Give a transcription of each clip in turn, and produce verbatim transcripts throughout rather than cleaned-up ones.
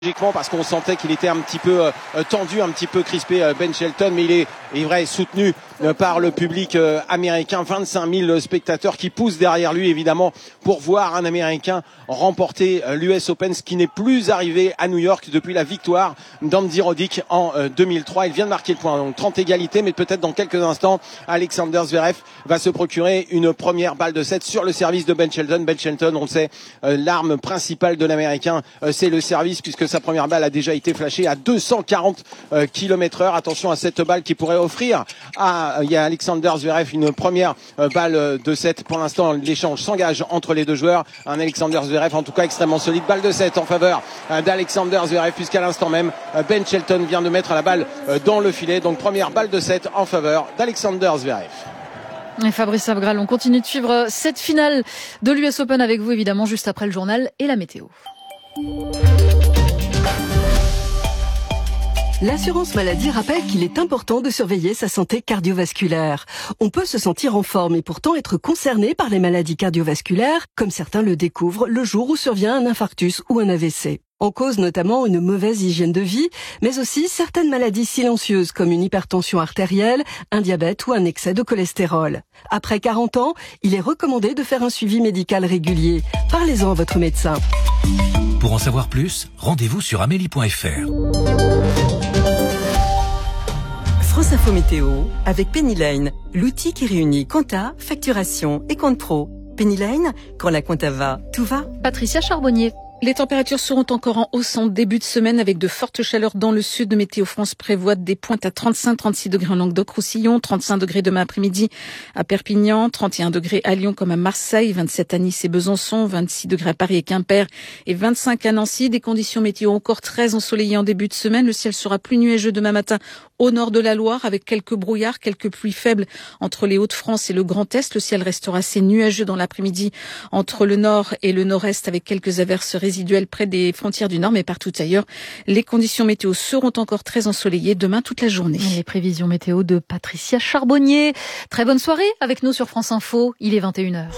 Logiquement parce qu'on sentait qu'il était un petit peu euh, tendu, un petit peu crispé euh, Ben Shelton, mais il est, il est vrai soutenu euh, par le public euh, américain, vingt-cinq mille spectateurs qui poussent derrière lui évidemment pour voir un Américain remporter euh, l'U S Open, ce qui n'est plus arrivé à New York depuis la victoire d'Andy Roddick en euh, deux mille trois. Il vient de marquer le point, donc trente égalités, mais peut-être dans quelques instants Alexander Zverev va se procurer une première balle de set sur le service de Ben Shelton. Ben Shelton, on le sait, euh, l'arme principale de l'Américain, euh, c'est le service, puisque sa première balle a déjà été flashée à deux cent quarante euh, kilomètres heure. Attention à cette balle qui pourrait offrir à il y a Alexander Zverev une première euh, balle de set. Pour l'instant, l'échange s'engage entre les deux joueurs. Un Alexander Zverev en tout cas extrêmement solide. Balle de set en faveur euh, d'Alexander Zverev, puisqu'à l'instant même euh, Ben Shelton vient de mettre la balle euh, dans le filet. Donc première balle de set en faveur d'Alexander Zverev. Et Fabrice Abgral, on continue de suivre cette finale de l'U S Open avec vous évidemment juste après le journal et la météo. L'assurance maladie rappelle qu'il est important de surveiller sa santé cardiovasculaire. On peut se sentir en forme et pourtant être concerné par les maladies cardiovasculaires, comme certains le découvrent le jour où survient un infarctus ou un A V C. En cause notamment une mauvaise hygiène de vie, mais aussi certaines maladies silencieuses comme une hypertension artérielle, un diabète ou un excès de cholestérol. Après quarante ans, il est recommandé de faire un suivi médical régulier. Parlez-en à votre médecin. Pour en savoir plus, rendez-vous sur amélie point f r. France Info Météo avec Penny Lane, l'outil qui réunit compta, facturation et compte pro. Penny Lane, quand la compta va, tout va. Patricia Charbonnier. Les températures seront encore en hausse en début de semaine avec de fortes chaleurs dans le sud. Météo France prévoit des pointes à trente-cinq à trente-six degrés en Languedoc-Roussillon, trente-cinq degrés demain après-midi à Perpignan, trente et un degrés à Lyon comme à Marseille, vingt-sept à Nice et Besançon, vingt-six degrés à Paris et Quimper et vingt-cinq à Nancy. Des conditions météo encore très ensoleillées en début de semaine. Le ciel sera plus nuageux demain matin au nord de la Loire avec quelques brouillards, quelques pluies faibles entre les Hauts-de-France et le Grand Est. Le ciel restera assez nuageux dans l'après-midi entre le nord et le nord-est avec quelques averses résiduelles près des frontières du nord, mais partout ailleurs. Les conditions météo seront encore très ensoleillées demain toute la journée. Et les prévisions météo de Patricia Charbonnier. Très bonne soirée avec nous sur France Info. Il est vingt et une heures.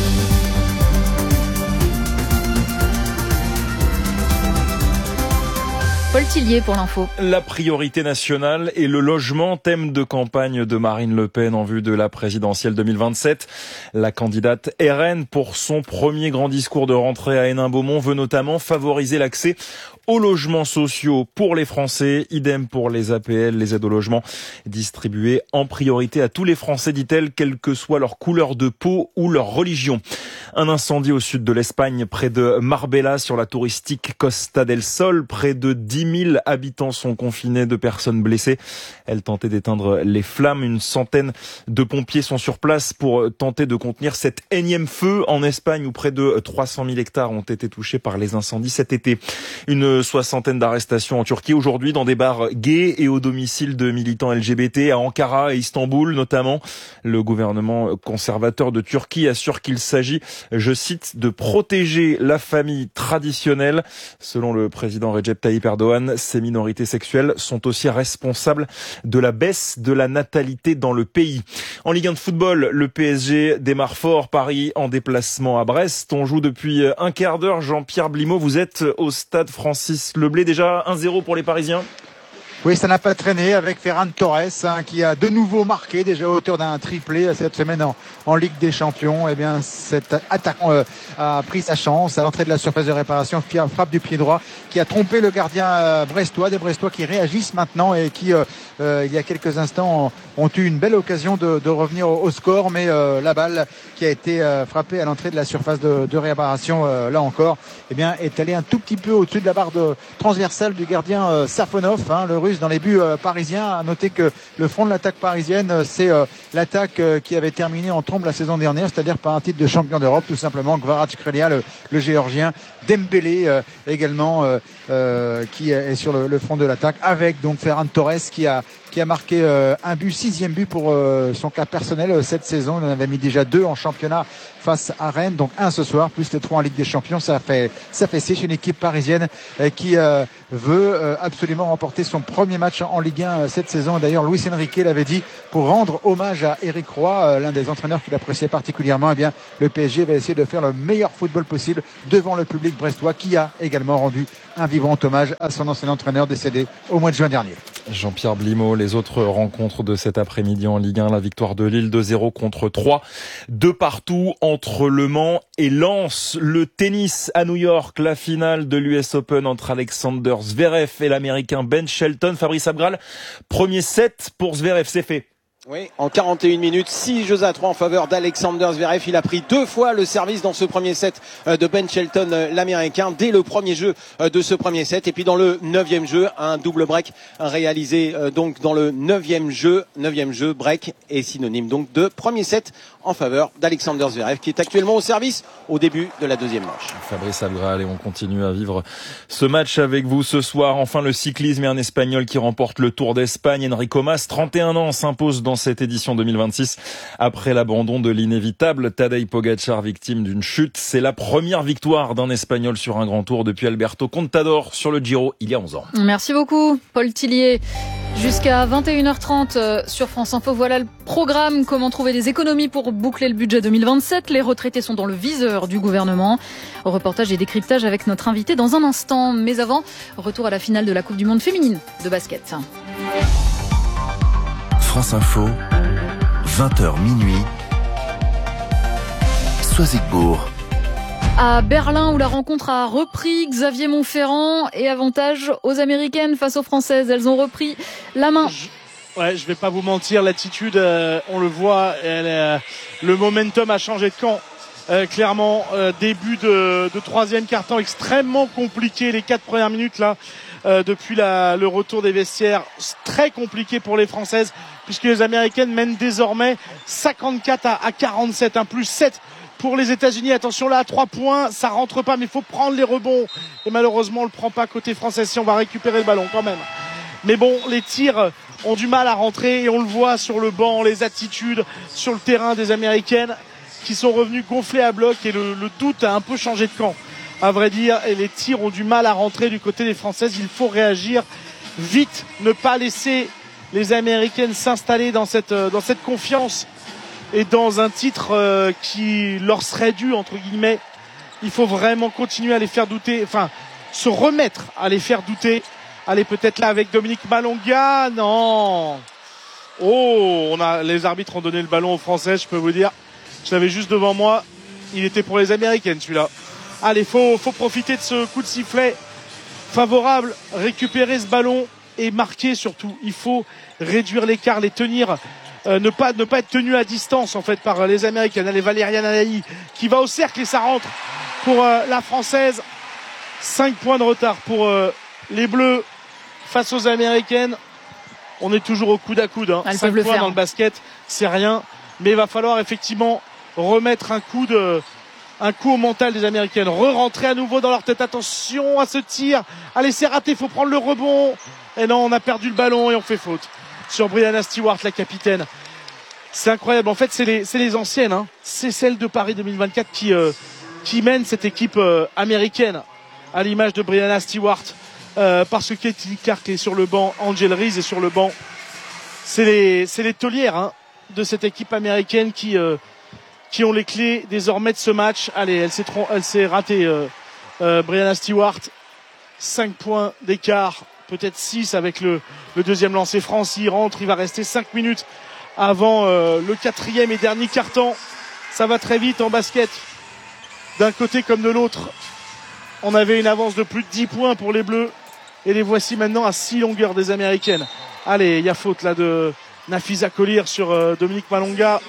Paul Tillier pour l'info. La priorité nationale est le logement, thème de campagne de Marine Le Pen en vue de la présidentielle deux mille vingt-sept. La candidate R N, pour son premier grand discours de rentrée à Hénin-Beaumont, veut notamment favoriser l'accès aux logements sociaux pour les Français, idem pour les A P L, les aides au logement, distribuées en priorité à tous les Français, dit-elle, quelle que soit leur couleur de peau ou leur religion. Un incendie au sud de l'Espagne, près de Marbella, sur la touristique Costa del Sol. Près de dix mille habitants sont confinés, de personnes blessées. Elle tentait d'éteindre les flammes. Une centaine de pompiers sont sur place pour tenter de contenir cet énième feu en Espagne, où près de trois cent mille hectares ont été touchés par les incendies cet été. Une soixantaine d'arrestations en Turquie aujourd'hui dans des bars gays et au domicile de militants L G B T à Ankara et Istanbul notamment. Le gouvernement conservateur de Turquie assure qu'il s'agit, je cite, de protéger la famille traditionnelle. Selon le président Recep Tayyip Erdogan, ces minorités sexuelles sont aussi responsables de la baisse de la natalité dans le pays. En Ligue un de football, le P S G démarre fort. Paris en déplacement à Brest. On joue depuis un quart d'heure. Jean-Pierre Blimaud, vous êtes au stade Francis Leblé. Déjà un zéro pour les Parisiens. Oui, ça n'a pas traîné avec Ferran Torres, hein, qui a de nouveau marqué, déjà à hauteur d'un triplé cette semaine en, en Ligue des Champions. Eh bien, cet attaquant euh, a pris sa chance à l'entrée de la surface de réparation, frappe du pied droit, qui a trompé le gardien euh, brestois, des Brestois qui réagissent maintenant et qui, euh, euh, il y a quelques instants, ont, ont eu une belle occasion de, de revenir au, au score, mais euh, la balle qui a été euh, frappée à l'entrée de la surface de, de réparation, euh, là encore, eh bien, est allée un tout petit peu au-dessus de la barre de transversale du gardien euh, Safonov, hein, le Russe, dans les buts euh, parisiens. À noter que le front de l'attaque parisienne, euh, c'est euh, l'attaque euh, qui avait terminé en trombe la saison dernière, c'est-à-dire par un titre de champion d'Europe, tout simplement. Kvaratskhelia, le, le géorgien, Dembélé euh, également, euh, euh, qui est sur le, le front de l'attaque, avec donc Ferran Torres qui a qui a marqué euh, un but, sixième but pour euh, son cas personnel euh, cette saison. Il en avait mis déjà deux en championnat face à Rennes, donc un ce soir, plus les trois en Ligue des Champions. Ça fait, ça fait six. Une équipe parisienne euh, qui euh, veut euh, absolument remporter son premier match en Ligue un euh, cette saison. D'ailleurs, Luis Enrique l'avait dit, pour rendre hommage à Éric Roy, euh, l'un des entraîneurs qu'il appréciait particulièrement. Eh bien, le P S G va essayer de faire le meilleur football possible devant le public brestois, qui a également rendu un vibrant hommage à son ancien entraîneur décédé au mois de juin dernier. Jean-Pierre Blimaud, les autres rencontres de cet après-midi en Ligue un, la victoire de Lille deux zéro contre trois, de partout entre Le Mans et Lens. Le tennis à New York, la finale de l'U S Open entre Alexander Zverev et l'Américain Ben Shelton. Fabrice Abgral, premier set pour Zverev, c'est fait. Oui, en quarante et une minutes, six jeux à trois en faveur d'Alexander Zverev. Il a pris deux fois le service dans ce premier set de Ben Shelton, l'Américain, dès le premier jeu de ce premier set. Et puis dans le neuvième jeu, un double break réalisé donc dans le neuvième jeu. Neuvième jeu, break est synonyme donc de premier set en faveur d'Alexander Zverev, qui est actuellement au service au début de la deuxième manche. Fabrice Abgral, et on continue à vivre ce match avec vous ce soir. Enfin, le cyclisme et un Espagnol qui remporte le Tour d'Espagne. Enrico Mas, trente et un ans, s'impose dans cette édition deux mille vingt-six après l'abandon de l'inévitable Tadej Pogacar, victime d'une chute. C'est la première victoire d'un Espagnol sur un grand tour depuis Alberto Contador sur le Giro il y a onze ans. Merci beaucoup, Paul Tillier. Jusqu'à vingt et une heures trente sur France Info, voilà le programme. Comment trouver des économies pour boucler le budget deux mille vingt-sept. Les retraités sont dans le viseur du gouvernement. Reportage et décryptage avec notre invité dans un instant. Mais avant, retour à la finale de la Coupe du Monde féminine de basket. France Info, vingt heures minuit, Soisigbourg. À Berlin, où la rencontre a repris, Xavier Montferrand, et avantage aux Américaines face aux Françaises. Elles ont repris la main. Je, ouais, je vais pas vous mentir, l'attitude, euh, on le voit, elle, euh, le momentum a changé de camp. Euh, clairement, euh, début de, de troisième quart-temps extrêmement compliqué, les quatre premières minutes là, euh, depuis la, le retour des vestiaires, très compliqué pour les Françaises, puisque les Américaines mènent désormais cinquante-quatre à quarante-sept, un plus sept pour les États-Unis. Attention là, à trois points, ça rentre pas, mais il faut prendre les rebonds. Et malheureusement, on le prend pas côté français, si on va récupérer le ballon quand même. Mais bon, les tirs ont du mal à rentrer, et on le voit sur le banc, les attitudes sur le terrain des Américaines qui sont revenues gonflées à bloc, et le, le doute a un peu changé de camp, à vrai dire, et les tirs ont du mal à rentrer du côté des Françaises. Il faut réagir vite, ne pas laisser les Américaines s'installer dans cette, dans cette confiance et dans un titre euh, qui leur serait dû, entre guillemets. Il faut vraiment continuer à les faire douter, enfin se remettre à les faire douter. Allez, peut-être là avec Dominique Malonga, non. Oh, on a, les arbitres ont donné le ballon aux Françaises, je peux vous dire. Je l'avais juste devant moi, il était pour les Américaines celui-là. Allez, faut, faut profiter de ce coup de sifflet favorable, récupérer ce ballon et marquer surtout. Il faut réduire l'écart, les tenir, euh, ne pas ne pas être tenu à distance en fait par les Américaines. Allez, Valériane Alaï qui va au cercle et ça rentre pour euh, la Française. cinq points de retard pour euh, les Bleus face aux Américaines. On est toujours au coude à coude. Hein. cinq points dans le basket, c'est rien. Mais il va falloir effectivement remettre un coup de, un coup au mental des Américaines. Re-rentrer à nouveau dans leur tête. Attention à ce tir. Allez, c'est raté. Il faut prendre le rebond. Et non, on a perdu le ballon et on fait faute sur Brianna Stewart, la capitaine. C'est incroyable. En fait, c'est les, c'est les anciennes. Hein. C'est celle de Paris deux mille vingt-quatre qui, euh, qui mène cette équipe euh, américaine. À l'image de Brianna Stewart. Euh, parce que Katie Clark est sur le banc. Angel Reese est sur le banc. C'est les, c'est les taulières, hein, de cette équipe américaine qui, euh, qui ont les clés désormais de ce match. Allez, elle s'est, elle s'est ratée, euh, euh, Brianna Stewart. cinq points d'écart, peut-être six avec le, le deuxième lancer France. Il rentre, il va rester cinq minutes avant euh, le quatrième et dernier quart-temps. Ça va très vite en basket. D'un côté comme de l'autre, on avait une avance de plus de dix points pour les Bleus. Et les voici maintenant à six longueurs des Américaines. Allez, il y a faute là de Nafisa Collier sur euh, Dominique Malonga.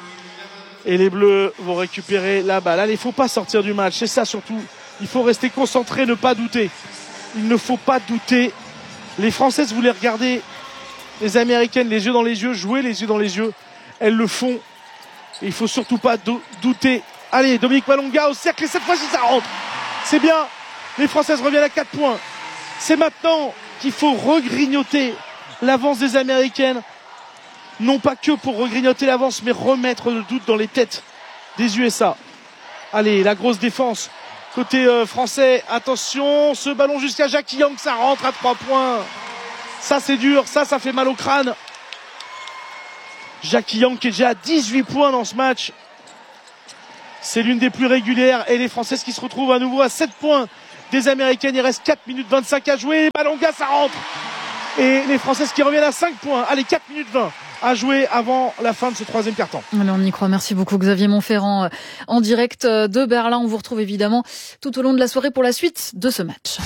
Et les Bleus vont récupérer la balle. Allez, il ne faut pas sortir du match. C'est ça surtout. Il faut rester concentré, ne pas douter. Il ne faut pas douter. Les Françaises voulaient regarder les Américaines les yeux dans les yeux, jouer les yeux dans les yeux. Elles le font. Et il ne faut surtout pas do- douter. Allez, Dominique Malonga au cercle et cette fois-ci ça rentre. C'est bien. Les Françaises reviennent à quatre points. C'est maintenant qu'il faut regrignoter l'avance des Américaines. Non pas que pour regrignoter l'avance, mais remettre le doute dans les têtes des U S A. Allez, la grosse défense côté euh, français. Attention, ce ballon jusqu'à Jackie Yang, ça rentre à trois points. Ça c'est dur, ça ça fait mal au crâne. Jackie Yang qui est déjà à dix-huit points dans ce match. C'est l'une des plus régulières et les Françaises qui se retrouvent à nouveau à sept points des Américaines. Il reste quatre minutes vingt-cinq à jouer. Balonga, ça rentre. Et les Françaises qui reviennent à cinq points. Allez, quatre minutes vingt à jouer avant la fin de ce troisième quart-temps. Allez, on y croit. Merci beaucoup Xavier Montferrand en direct de Berlin. On vous retrouve évidemment tout au long de la soirée pour la suite de ce match.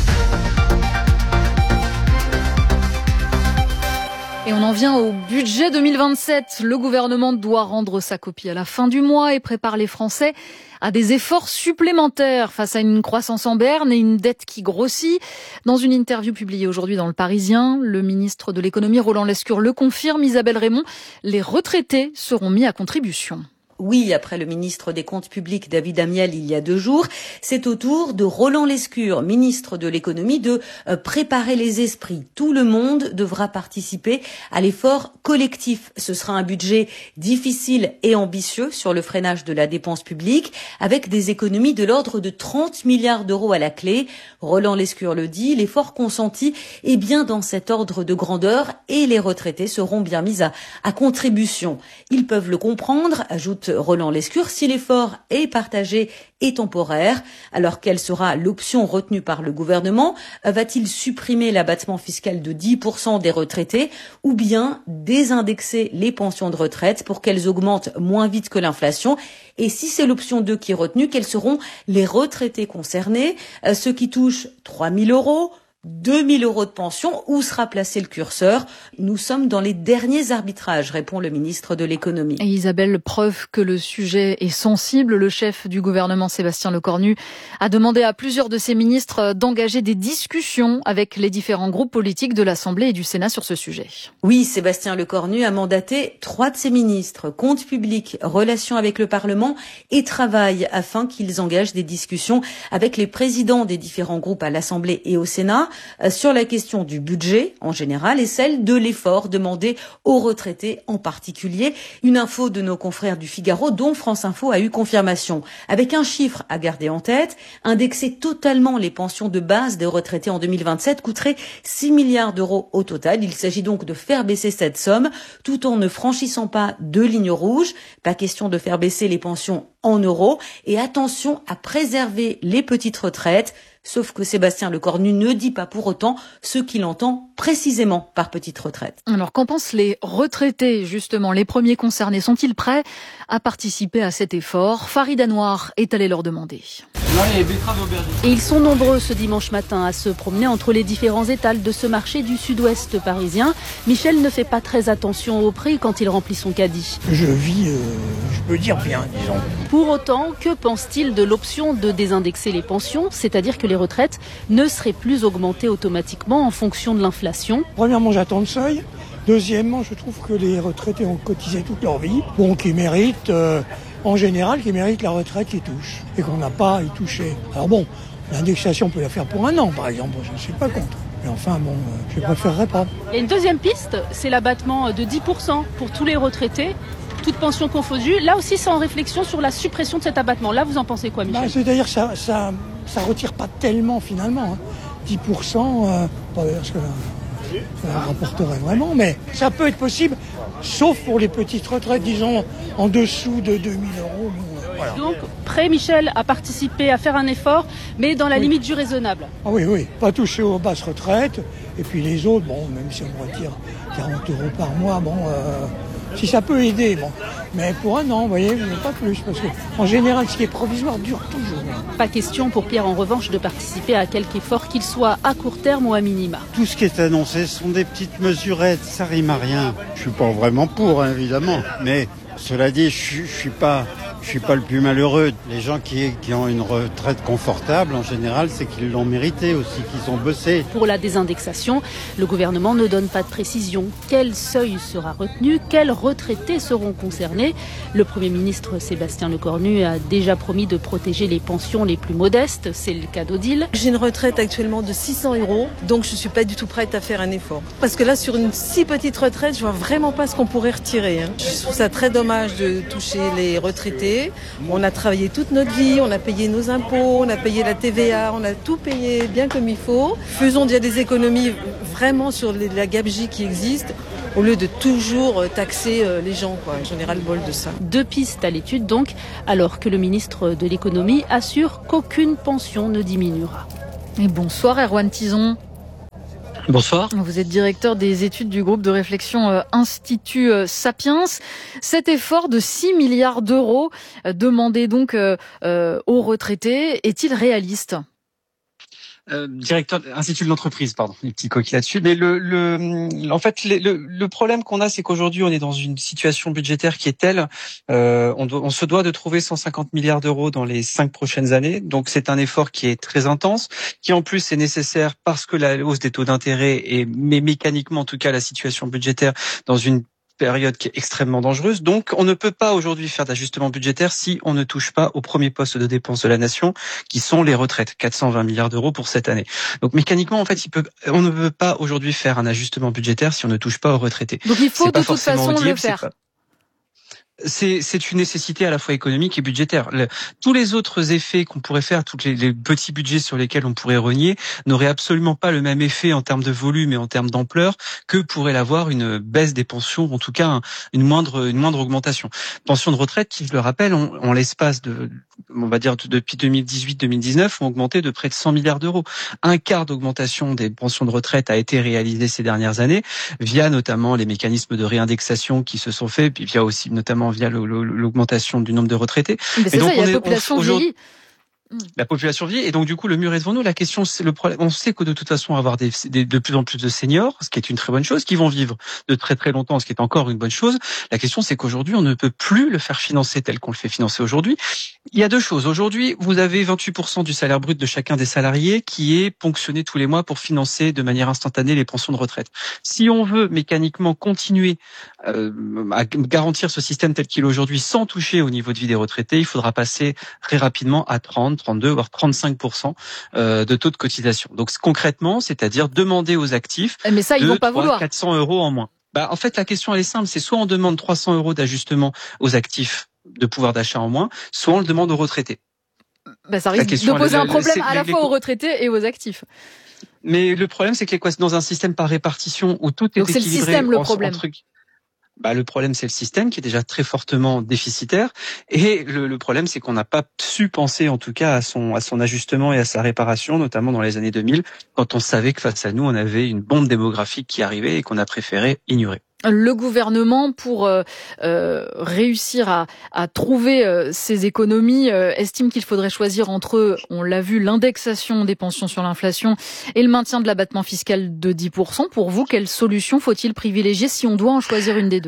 Et on en vient au budget deux mille vingt-sept. Le gouvernement doit rendre sa copie à la fin du mois et prépare les Français à des efforts supplémentaires face à une croissance en berne et une dette qui grossit. Dans une interview publiée aujourd'hui dans Le Parisien, le ministre de l'économie Roland Lescure le confirme. Isabelle Raymond, les retraités seront mis à contribution. Oui, après le ministre des Comptes publics David Amiel il y a deux jours, c'est au tour de Roland Lescure, ministre de l'économie, de préparer les esprits. Tout le monde devra participer à l'effort collectif. Ce sera un budget difficile et ambitieux sur le freinage de la dépense publique, avec des économies de l'ordre de trente milliards d'euros à la clé. Roland Lescure le dit, l'effort consenti est bien dans cet ordre de grandeur et les retraités seront bien mis à, à contribution. Ils peuvent le comprendre, ajoute Roland Lescure, si l'effort est partagé et temporaire. Alors quelle sera l'option retenue par le gouvernement? Va-t-il supprimer l'abattement fiscal de dix pour cent des retraités ou bien désindexer les pensions de retraite pour qu'elles augmentent moins vite que l'inflation? Et si c'est l'option deux qui est retenue, quels seront les retraités concernés? Ceux qui touchent trois mille euros, deux mille euros de pension, où sera placé le curseur? Nous sommes dans les derniers arbitrages, répond le ministre de l'économie. Et Isabelle, preuve que le sujet est sensible, le chef du gouvernement Sébastien Lecornu a demandé à plusieurs de ses ministres d'engager des discussions avec les différents groupes politiques de l'Assemblée et du Sénat sur ce sujet. Oui, Sébastien Lecornu a mandaté trois de ses ministres, Comptes publics, Relations avec le Parlement et Travail, afin qu'ils engagent des discussions avec les présidents des différents groupes à l'Assemblée et au Sénat sur la question du budget en général et celle de l'effort demandé aux retraités en particulier. Une info de nos confrères du Figaro dont France Info a eu confirmation. Avec un chiffre à garder en tête, indexer totalement les pensions de base des retraités en deux mille vingt-sept coûterait six milliards d'euros au total. Il s'agit donc de faire baisser cette somme tout en ne franchissant pas de ligne rouge. Pas question de faire baisser les pensions en euros et attention à préserver les petites retraites. Sauf que Sébastien Lecornu ne dit pas pour autant ce qu'il entend précisément par petite retraite. Alors qu'en pensent les retraités, justement? Les premiers concernés sont-ils prêts à participer à cet effort? Farid Anouar est allé leur demander. Et ils sont nombreux ce dimanche matin à se promener entre les différents étals de ce marché du sud-ouest parisien. Michel ne fait pas très attention au prix quand il remplit son caddie. Je vis, euh, je peux dire bien, disons. Pour autant, que pense-t-il de l'option de désindexer les pensions, c'est-à-dire que les retraites ne seraient plus augmentées automatiquement en fonction de l'inflation? Premièrement, j'attends le seuil. Deuxièmement, je trouve que les retraités ont cotisé toute leur vie, bon, qui méritent... Euh, en général, qui méritent la retraite qui touche et qu'on n'a pas à y toucher. Alors bon, l'indexation, on peut la faire pour un an, par exemple, je ne suis pas contre. Mais enfin, bon, je ne préférerais pas. Il y a une deuxième piste, c'est l'abattement de dix pour cent pour tous les retraités, toutes pensions confondues. Là aussi, c'est en réflexion sur la suppression de cet abattement. Là, vous en pensez quoi, Michel? Bah, c'est-à-dire que ça ne ça, ça retire pas tellement, finalement. Hein. dix pour cent, euh, pas parce que ça rapporterait vraiment, mais ça peut être possible, sauf pour les petites retraites, disons, en dessous de deux mille euros. Voilà. Donc, prêt, Michel, à participer, à faire un effort, mais dans la oui. limite du raisonnable. Ah oui, oui, pas toucher aux basses retraites, et puis les autres, bon, même si on retire quarante euros par mois, bon, euh, si ça peut aider, bon. Mais pour un an, vous voyez, pas plus, parce qu'en général, ce qui est provisoire dure toujours. Pas question pour Pierre, en revanche, de participer à quelque effort, qu'il soit à court terme ou à minima. Tout ce qui est annoncé sont des petites mesurettes, ça rime à rien. Je suis pas vraiment pour, hein, évidemment, mais cela dit, je, je suis pas Je suis pas le plus malheureux. Les gens qui, qui ont une retraite confortable, en général, c'est qu'ils l'ont mérité aussi, qu'ils ont bossé. Pour la désindexation, le gouvernement ne donne pas de précision. Quel seuil sera retenu? Quels retraités seront concernés? Le Premier ministre Sébastien Lecornu a déjà promis de protéger les pensions les plus modestes. C'est le cas d'Odile. J'ai une retraite actuellement de six cents euros, donc je suis pas du tout prête à faire un effort. Parce que là, sur une si petite retraite, je vois vraiment pas ce qu'on pourrait retirer. Hein. Je trouve ça très dommage de toucher les retraités. On a travaillé toute notre vie, on a payé nos impôts, on a payé la T V A, on a tout payé bien comme il faut. Faisons déjà des économies vraiment sur les, la gabegie qui existe, au lieu de toujours taxer les gens, quoi. J'en ai ras-le-bol de ça. Deux pistes à l'étude donc, alors que le ministre de l'économie assure qu'aucune pension ne diminuera. Et bonsoir Erwan Tison. Bonsoir. Vous êtes directeur des études du groupe de réflexion euh, Institut euh, Sapiens. Cet effort de six milliards d'euros euh, demandé donc euh, euh, aux retraités est-il réaliste ? Euh, directeur Institut de l'entreprise, pardon, les petits coquilles là-dessus. Mais le, le, en fait, le, le problème qu'on a, c'est qu'aujourd'hui, on est dans une situation budgétaire qui est telle, euh, on, doit, on se doit de trouver cent cinquante milliards d'euros dans les cinq prochaines années. Donc, c'est un effort qui est très intense, qui en plus est nécessaire parce que la hausse des taux d'intérêt et, mais mécaniquement, en tout cas, la situation budgétaire dans une période qui est extrêmement dangereuse. Donc, on ne peut pas aujourd'hui faire d'ajustement budgétaire si on ne touche pas au premier poste de dépenses de la nation, qui sont les retraites, quatre cent vingt milliards d'euros pour cette année. Donc, mécaniquement, en fait, il peut, on ne peut pas aujourd'hui faire un ajustement budgétaire si on ne touche pas aux retraités. Donc, il faut de toute façon audible, le faire. C'est, c'est une nécessité à la fois économique et budgétaire. Le, tous les autres effets qu'on pourrait faire, tous les, les petits budgets sur lesquels on pourrait rogner, n'auraient absolument pas le même effet en termes de volume et en termes d'ampleur que pourrait l'avoir une baisse des pensions, en tout cas une moindre, une moindre augmentation. Pensions de retraite qui, je le rappelle, en, en l'espace de, on va dire depuis deux mille dix-huit deux mille dix-neuf, ont augmenté de près de cent milliards d'euros. Un quart d'augmentation des pensions de retraite a été réalisé ces dernières années via notamment les mécanismes de réindexation qui se sont faits, puis via aussi notamment via l'augmentation du nombre de retraités. Mais c'est et donc ça, il y a la population vieillit. La population vieillit et donc du coup le mur est devant nous. La question, c'est le problème. On sait que de toute façon, on va avoir des, des, de plus en plus de seniors, ce qui est une très bonne chose, qui vont vivre de très très longtemps, ce qui est encore une bonne chose. La question, c'est qu'aujourd'hui, on ne peut plus le faire financer tel qu'on le fait financer aujourd'hui. Il y a deux choses. Aujourd'hui, vous avez vingt-huit pour cent du salaire brut de chacun des salariés qui est ponctionné tous les mois pour financer de manière instantanée les pensions de retraite. Si on veut mécaniquement continuer euh, à garantir ce système tel qu'il est aujourd'hui sans toucher au niveau de vie des retraités, il faudra passer très rapidement à trente, trente-deux, voire trente-cinq pour cent de taux de cotisation. Donc concrètement, c'est-à-dire demander aux actifs mais ça, ils de vont pas vouloir. quatre cents euros en moins. Bah, en fait, la question elle est simple, c'est soit on demande trois cents euros d'ajustement aux actifs de pouvoir d'achat en moins, soit on le demande aux retraités. Bah, ça risque de poser un problème à la fois aux retraités et aux actifs. Mais le problème, c'est que les, dans un système par répartition où tout est Donc équilibré, c'est le système le problème. Entre, bah, le problème, c'est le système qui est déjà très fortement déficitaire. Et le, le problème, c'est qu'on n'a pas su penser, en tout cas, à son, à son ajustement et à sa réparation, notamment dans les années deux mille, quand on savait que face à nous, on avait une bombe démographique qui arrivait et qu'on a préféré ignorer. Le gouvernement, pour euh, euh, réussir à, à trouver euh, ces économies, euh, estime qu'il faudrait choisir entre, on l'a vu, l'indexation des pensions sur l'inflation et le maintien de l'abattement fiscal de dix pour cent. Pour vous, quelle solution faut-il privilégier si on doit en choisir une des deux ?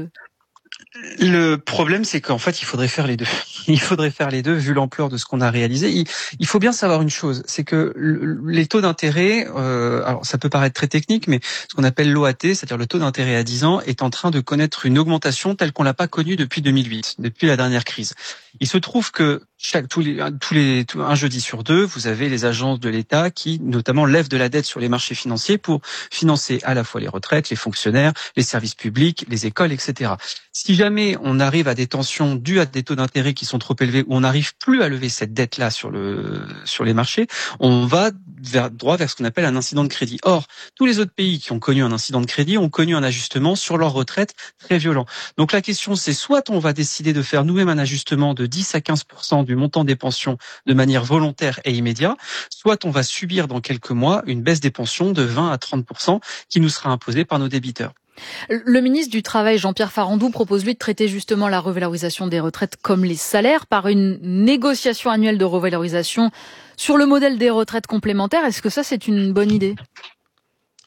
Le problème, c'est qu'en fait, il faudrait faire les deux. Il faudrait faire les deux, vu l'ampleur de ce qu'on a réalisé. Il, il faut bien savoir une chose, c'est que le, les taux d'intérêt, euh, alors ça peut paraître très technique, mais ce qu'on appelle l'O A T, c'est-à-dire le taux d'intérêt à dix ans, est en train de connaître une augmentation telle qu'on l'a pas connue depuis deux mille huit, depuis la dernière crise. Il se trouve que chaque, tous les, tous les, tout, un jeudi sur deux, vous avez les agences de l'État qui, notamment, lèvent de la dette sur les marchés financiers pour financer à la fois les retraites, les fonctionnaires, les services publics, les écoles, et cetera. Si jamais on arrive à des tensions dues à des taux d'intérêt qui sont trop élevés, où on n'arrive plus à lever cette dette-là sur le, sur les marchés, on va vers, droit vers ce qu'on appelle un incident de crédit. Or, tous les autres pays qui ont connu un incident de crédit ont connu un ajustement sur leur retraite très violent. Donc la question, c'est soit on va décider de faire nous-mêmes un ajustement de dix à quinze pour cent du montant des pensions de manière volontaire et immédiate, soit on va subir dans quelques mois une baisse des pensions de vingt à trente pour cent qui nous sera imposée par nos débiteurs. Le ministre du Travail, Jean-Pierre Farandou, propose lui de traiter justement la revalorisation des retraites comme les salaires par une négociation annuelle de revalorisation sur le modèle des retraites complémentaires. Est-ce que ça, c'est une bonne idée ?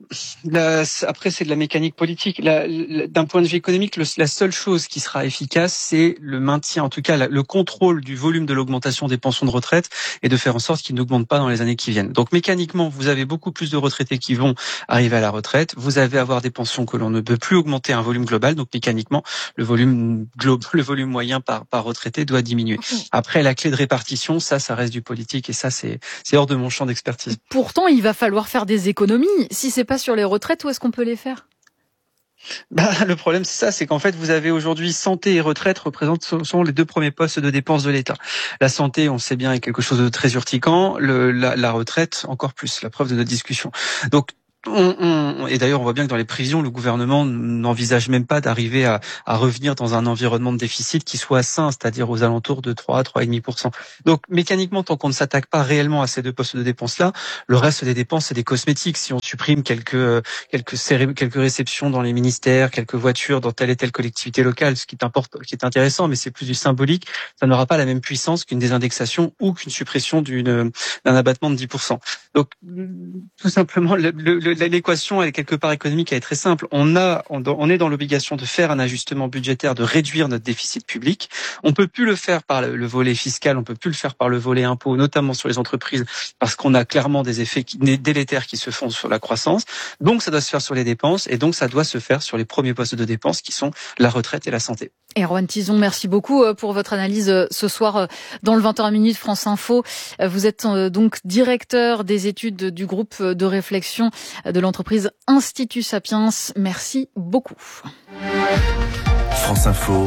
La, après, c'est de la mécanique politique. La, la, d'un point de vue économique, le, la seule chose qui sera efficace, c'est le maintien, en tout cas la, le contrôle du volume de l'augmentation des pensions de retraite et de faire en sorte qu'il n'augmente pas dans les années qui viennent. Donc mécaniquement, vous avez beaucoup plus de retraités qui vont arriver à la retraite. Vous avez à avoir des pensions que l'on ne peut plus augmenter à un volume global. Donc mécaniquement, le volume global, le volume moyen par, par retraité doit diminuer. Après, la clé de répartition, ça, ça reste du politique et ça, c'est, c'est hors de mon champ d'expertise. Pourtant, il va falloir faire des économies. Si c'est pas sur les retraites, où est-ce qu'on peut les faire ? Bah, le problème, c'est ça, c'est qu'en fait, vous avez aujourd'hui santé et retraite représentent sont les deux premiers postes de dépenses de l'État. La santé, on sait bien, est quelque chose de très urticant. Le, la, la retraite, encore plus. La preuve de notre discussion. Donc, On, on, et d'ailleurs, on voit bien que dans les prévisions, le gouvernement n'envisage même pas d'arriver à, à revenir dans un environnement de déficit qui soit sain, c'est-à-dire aux alentours de trois à trois virgule cinq pour cent. Donc, mécaniquement, tant qu'on ne s'attaque pas réellement à ces deux postes de dépenses-là, le reste des dépenses, c'est des cosmétiques. Si on supprime quelques quelques quelques réceptions dans les ministères, quelques voitures dans telle et telle collectivité locale, ce qui est important, qui est intéressant, mais c'est plus du symbolique, ça n'aura pas la même puissance qu'une désindexation ou qu'une suppression d'une d'un abattement de dix pour cent. Donc, tout simplement, le, le l'équation, elle est quelque part économique, elle est très simple. On a, on est dans l'obligation de faire un ajustement budgétaire, de réduire notre déficit public. On peut plus le faire par le volet fiscal, on peut plus le faire par le volet impôt, notamment sur les entreprises, parce qu'on a clairement des effets délétères qui se font sur la croissance. Donc, ça doit se faire sur les dépenses, et donc ça doit se faire sur les premiers postes de dépenses, qui sont la retraite et la santé. Erwan Tison, merci beaucoup pour votre analyse ce soir dans le vingt heures minutes France Info. Vous êtes donc directeur des études du groupe de réflexion de l'entreprise Institut Sapiens. Merci beaucoup. France Info,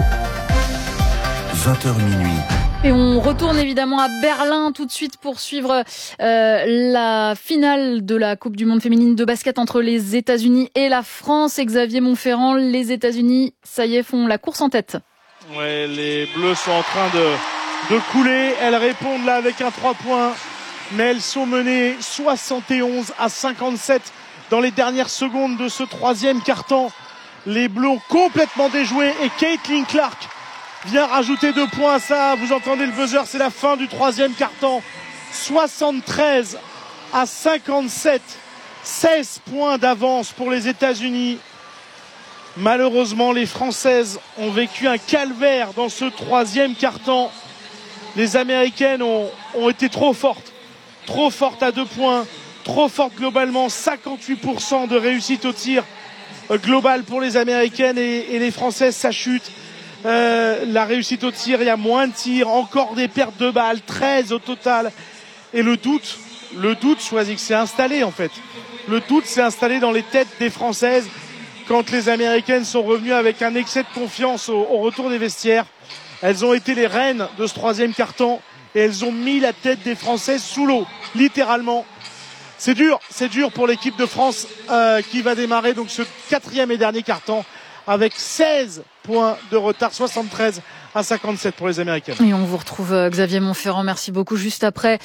vingt heures minuit. Et on retourne évidemment à Berlin tout de suite pour suivre euh, la finale de la Coupe du Monde féminine de basket entre les États-Unis et la France. Et Xavier Montferrand, les États-Unis, ça y est, font la course en tête. Ouais, les Bleus sont en train de, de couler. Elles répondent là avec un trois points, mais elles sont menées soixante et onze à cinquante-sept dans les dernières secondes de ce troisième quart-temps. Les Bleus ont complètement déjoué et Caitlin Clark vient rajouter deux points à ça. Vous entendez le buzzer, c'est la fin du troisième quart-temps. soixante-treize à cinquante-sept. seize points d'avance pour les États-Unis. Malheureusement, les Françaises ont vécu un calvaire dans ce troisième quart-temps. Les Américaines ont, ont été trop fortes. Trop fortes à deux points. Trop fortes globalement. cinquante-huit pour cent de réussite au tir global pour les Américaines et, et les Françaises, ça chute. Euh, la réussite au tir, il y a moins de tirs, encore des pertes de balles, treize au total. Et le doute, le doute, Choisy, s'est installé en fait. Le doute s'est installé dans les têtes des Françaises quand les Américaines sont revenues avec un excès de confiance au, au retour des vestiaires. Elles ont été les reines de ce troisième quart-temps et elles ont mis la tête des Françaises sous l'eau, littéralement. C'est dur, c'est dur pour l'équipe de France euh, qui va démarrer donc ce quatrième et dernier quart-temps avec seize points de retard, soixante-treize à cinquante-sept pour les Américaines. Et on vous retrouve Xavier Montferrand, merci beaucoup. Juste après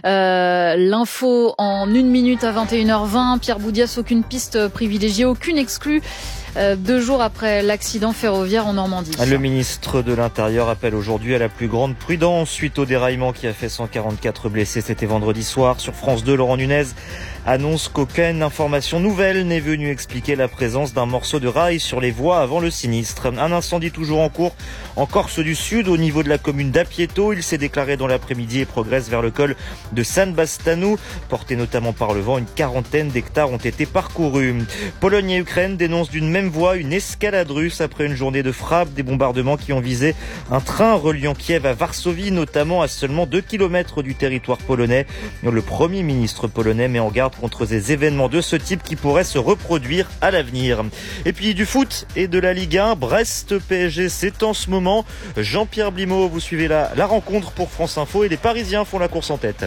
euh, l'info en une minute à vingt et une heures vingt, Pierre Boudias, aucune piste privilégiée, aucune exclue. Euh, deux jours après l'accident ferroviaire en Normandie. Le ministre de l'Intérieur appelle aujourd'hui à la plus grande prudence suite au déraillement qui a fait cent quarante-quatre blessés. C'était vendredi soir. Sur France deux, Laurent Nunez annonce qu'aucune information nouvelle n'est venue expliquer la présence d'un morceau de rail sur les voies avant le sinistre. Un incendie toujours en cours en Corse du Sud, au niveau de la commune d'Apieto. Il s'est déclaré dans l'après-midi et progresse vers le col de San Bastanou. Porté notamment par le vent, une quarantaine d'hectares ont été parcourus. Pologne et Ukraine dénoncent d'une même voix une escalade russe après une journée de frappe, des bombardements qui ont visé un train reliant Kiev à Varsovie, notamment à seulement deux kilomètres du territoire polonais. Le Premier ministre polonais met en garde contre des événements de ce type qui pourraient se reproduire à l'avenir. Et puis du foot et de la Ligue un, Brest-P S G, c'est en ce moment. Jean-Pierre Blimaud, vous suivez la, la rencontre pour France Info et les Parisiens font la course en tête.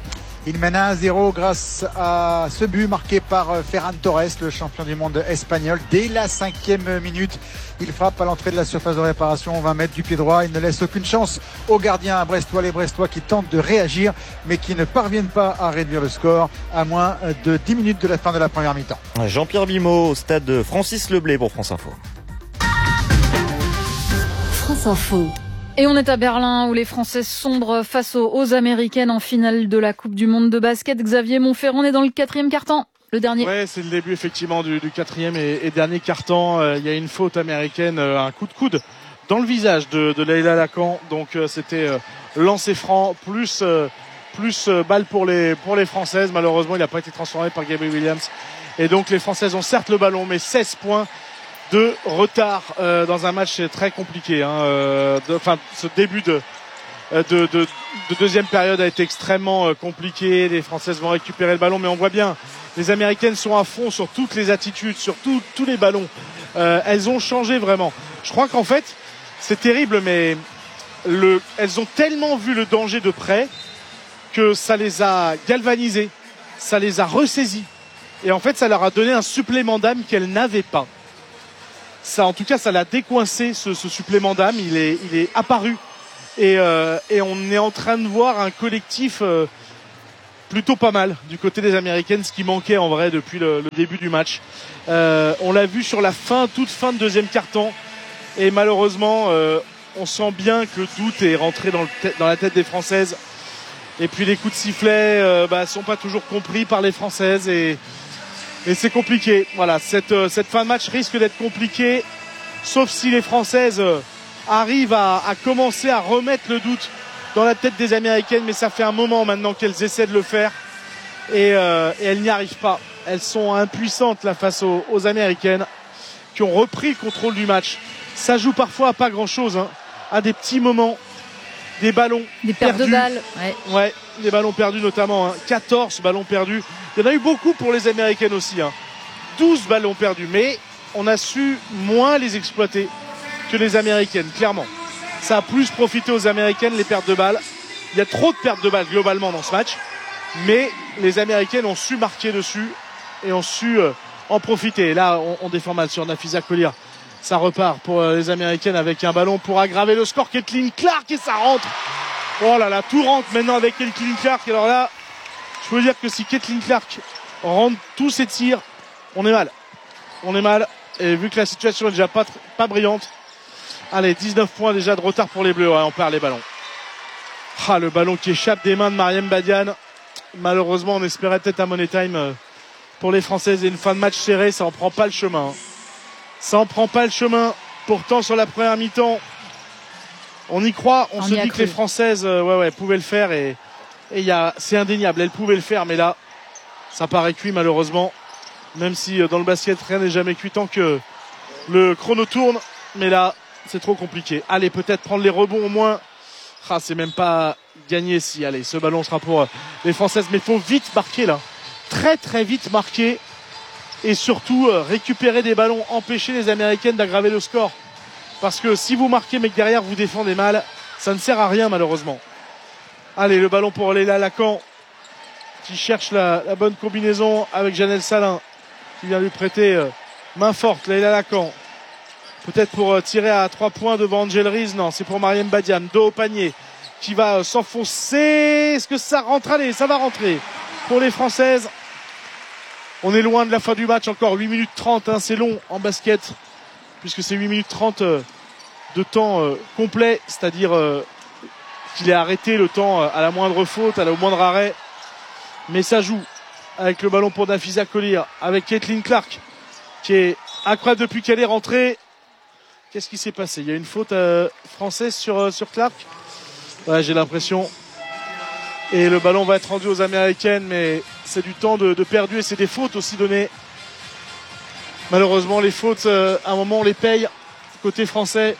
Il mène un zéro grâce à ce but marqué par Ferran Torres, le champion du monde espagnol. Dès la cinquième minute, il frappe à l'entrée de la surface de réparation, vingt mètres du pied droit. Il ne laisse aucune chance aux gardiens brestois, les Brestois qui tentent de réagir, mais qui ne parviennent pas à réduire le score à moins de dix minutes de la fin de la première mi-temps. Jean-Pierre Blimaud au stade Francis Leblay pour France Info. France Info. Et on est à Berlin où les Françaises sombrent face aux, aux Américaines en finale de la Coupe du Monde de basket. Xavier Montferrand, on est dans le quatrième quart-temps. le dernier. Ouais, c'est le début effectivement du, du quatrième et, et dernier quart-temps. Euh, il y a une faute américaine, euh, un coup de coude dans le visage de, de Leïla Lacan. Donc euh, c'était euh, lancer franc plus euh, plus euh, balle pour les pour les Françaises. Malheureusement, il n'a pas été transformé par Gabby Williams. Et donc les Françaises ont certes le ballon, mais seize points de retard euh, dans un match très compliqué. Hein, euh, de, enfin, ce début de De, de, de deuxième période a été extrêmement euh, compliqué. Les Françaises vont récupérer le ballon, mais on voit bien, les Américaines sont à fond sur toutes les attitudes, sur tout, tous les ballons. Euh, elles ont changé vraiment. Je crois qu'en fait, c'est terrible, mais le, elles ont tellement vu le danger de près que ça les a galvanisées, ça les a ressaisies. Et en fait, ça leur a donné un supplément d'âme qu'elles n'avaient pas. Ça, en tout cas, ça l'a décoincé, ce, ce supplément d'âme. Il est, il est apparu. Et, euh, et on est en train de voir un collectif euh, plutôt pas mal du côté des Américaines, ce qui manquait en vrai depuis le, le début du match. Euh, on l'a vu sur la fin, toute fin de deuxième quart-temps, et malheureusement euh, on sent bien que le doute est rentré dans, le te- dans la tête des Françaises. Et puis les coups de sifflet euh, bah, sont pas toujours compris par les Françaises, et, et c'est compliqué. Voilà, cette, euh, cette fin de match risque d'être compliquée, sauf si les Françaises euh, arrivent à, à commencer à remettre le doute dans la tête des Américaines, mais ça fait un moment maintenant qu'elles essaient de le faire, et, euh, et elles n'y arrivent pas. Elles sont impuissantes là face aux, aux Américaines qui ont repris le contrôle du match. Ça joue parfois à pas grand chose, hein, à des petits moments, des ballons des pertes perdus. de balles, ouais. Ouais, des ballons perdus notamment, hein. quatorze ballons perdus. Il y en a eu beaucoup pour les Américaines aussi, hein. douze ballons perdus, mais on a su moins les exploiter que les Américaines, clairement. Ça a plus profité aux Américaines, les pertes de balles. Il y a trop de pertes de balles globalement dans ce match, mais les Américaines ont su marquer dessus et ont su euh, en profiter. Et là, on, on défend mal sur Nafisa Collier. Ça repart pour euh, les Américaines avec un ballon pour aggraver le score. Caitlin Clark, et ça rentre. Oh là là, tout rentre maintenant avec Caitlin Clark. Alors là, je peux dire que si Caitlin Clark rentre tous ses tirs, on est mal. On est mal. Et vu que la situation est déjà pas, pas brillante, allez, dix-neuf points déjà de retard pour les Bleus. Ouais, on perd les ballons. Ah, le ballon qui échappe des mains de Mariam Badiane. Malheureusement, on espérait peut-être un money time pour les Françaises et une fin de match serrée. Ça en prend pas le chemin. Ça en prend pas le chemin. Pourtant, sur la première mi-temps, on y croit. On, on se dit que les Françaises, euh, ouais, ouais, pouvaient le faire, et et y a, c'est indéniable. Elles pouvaient le faire, mais là, ça paraît cuit malheureusement. Même si euh, dans le basket, rien n'est jamais cuit tant que le chrono tourne. Mais là, c'est trop compliqué. Allez, peut-être prendre les rebonds au moins. Ah, c'est même pas gagné si. Allez, ce ballon sera pour les Françaises. Mais il faut vite marquer là. Très très vite marquer. Et surtout euh, récupérer des ballons. Empêcher les Américaines d'aggraver le score. Parce que si vous marquez mais que derrière vous défendez mal, ça ne sert à rien malheureusement. Allez, le ballon pour Leïla Lacan, qui cherche la, la bonne combinaison avec Janelle Salin, qui vient lui prêter euh, main forte. Leïla Lacan. Peut-être pour tirer à trois points devant Angel Reese. Non, c'est pour Mariam Badiane. Dos au panier, qui va s'enfoncer. Est-ce que ça rentre? Allez, ça va rentrer pour les Françaises. On est loin de la fin du match. Encore huit minutes trente. Hein, c'est long en basket, puisque c'est huit minutes trente euh, de temps euh, complet. C'est-à-dire euh, qu'il est arrêté le temps euh, à la moindre faute, à la moindre arrêt. Mais ça joue avec le ballon pour Nafisa Collier, avec Caitlin Clark, qui est incroyable depuis qu'elle est rentrée. Qu'est-ce qui s'est passé? Il y a une faute euh, française sur, euh, sur Clark. Ouais, j'ai l'impression. Et le ballon va être rendu aux Américaines, mais c'est du temps de, de perdu, et c'est des fautes aussi données. Malheureusement, les fautes, euh, à un moment, on les paye côté français.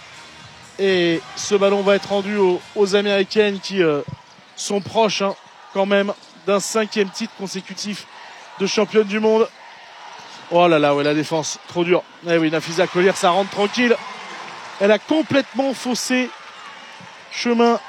Et ce ballon va être rendu aux, aux Américaines, qui euh, sont proches hein, quand même d'un cinquième titre consécutif de championne du monde. Oh là là, ouais, la défense, trop dur. Eh oui, Nafisa Collier, ça rentre tranquille. Elle a complètement faussé chemin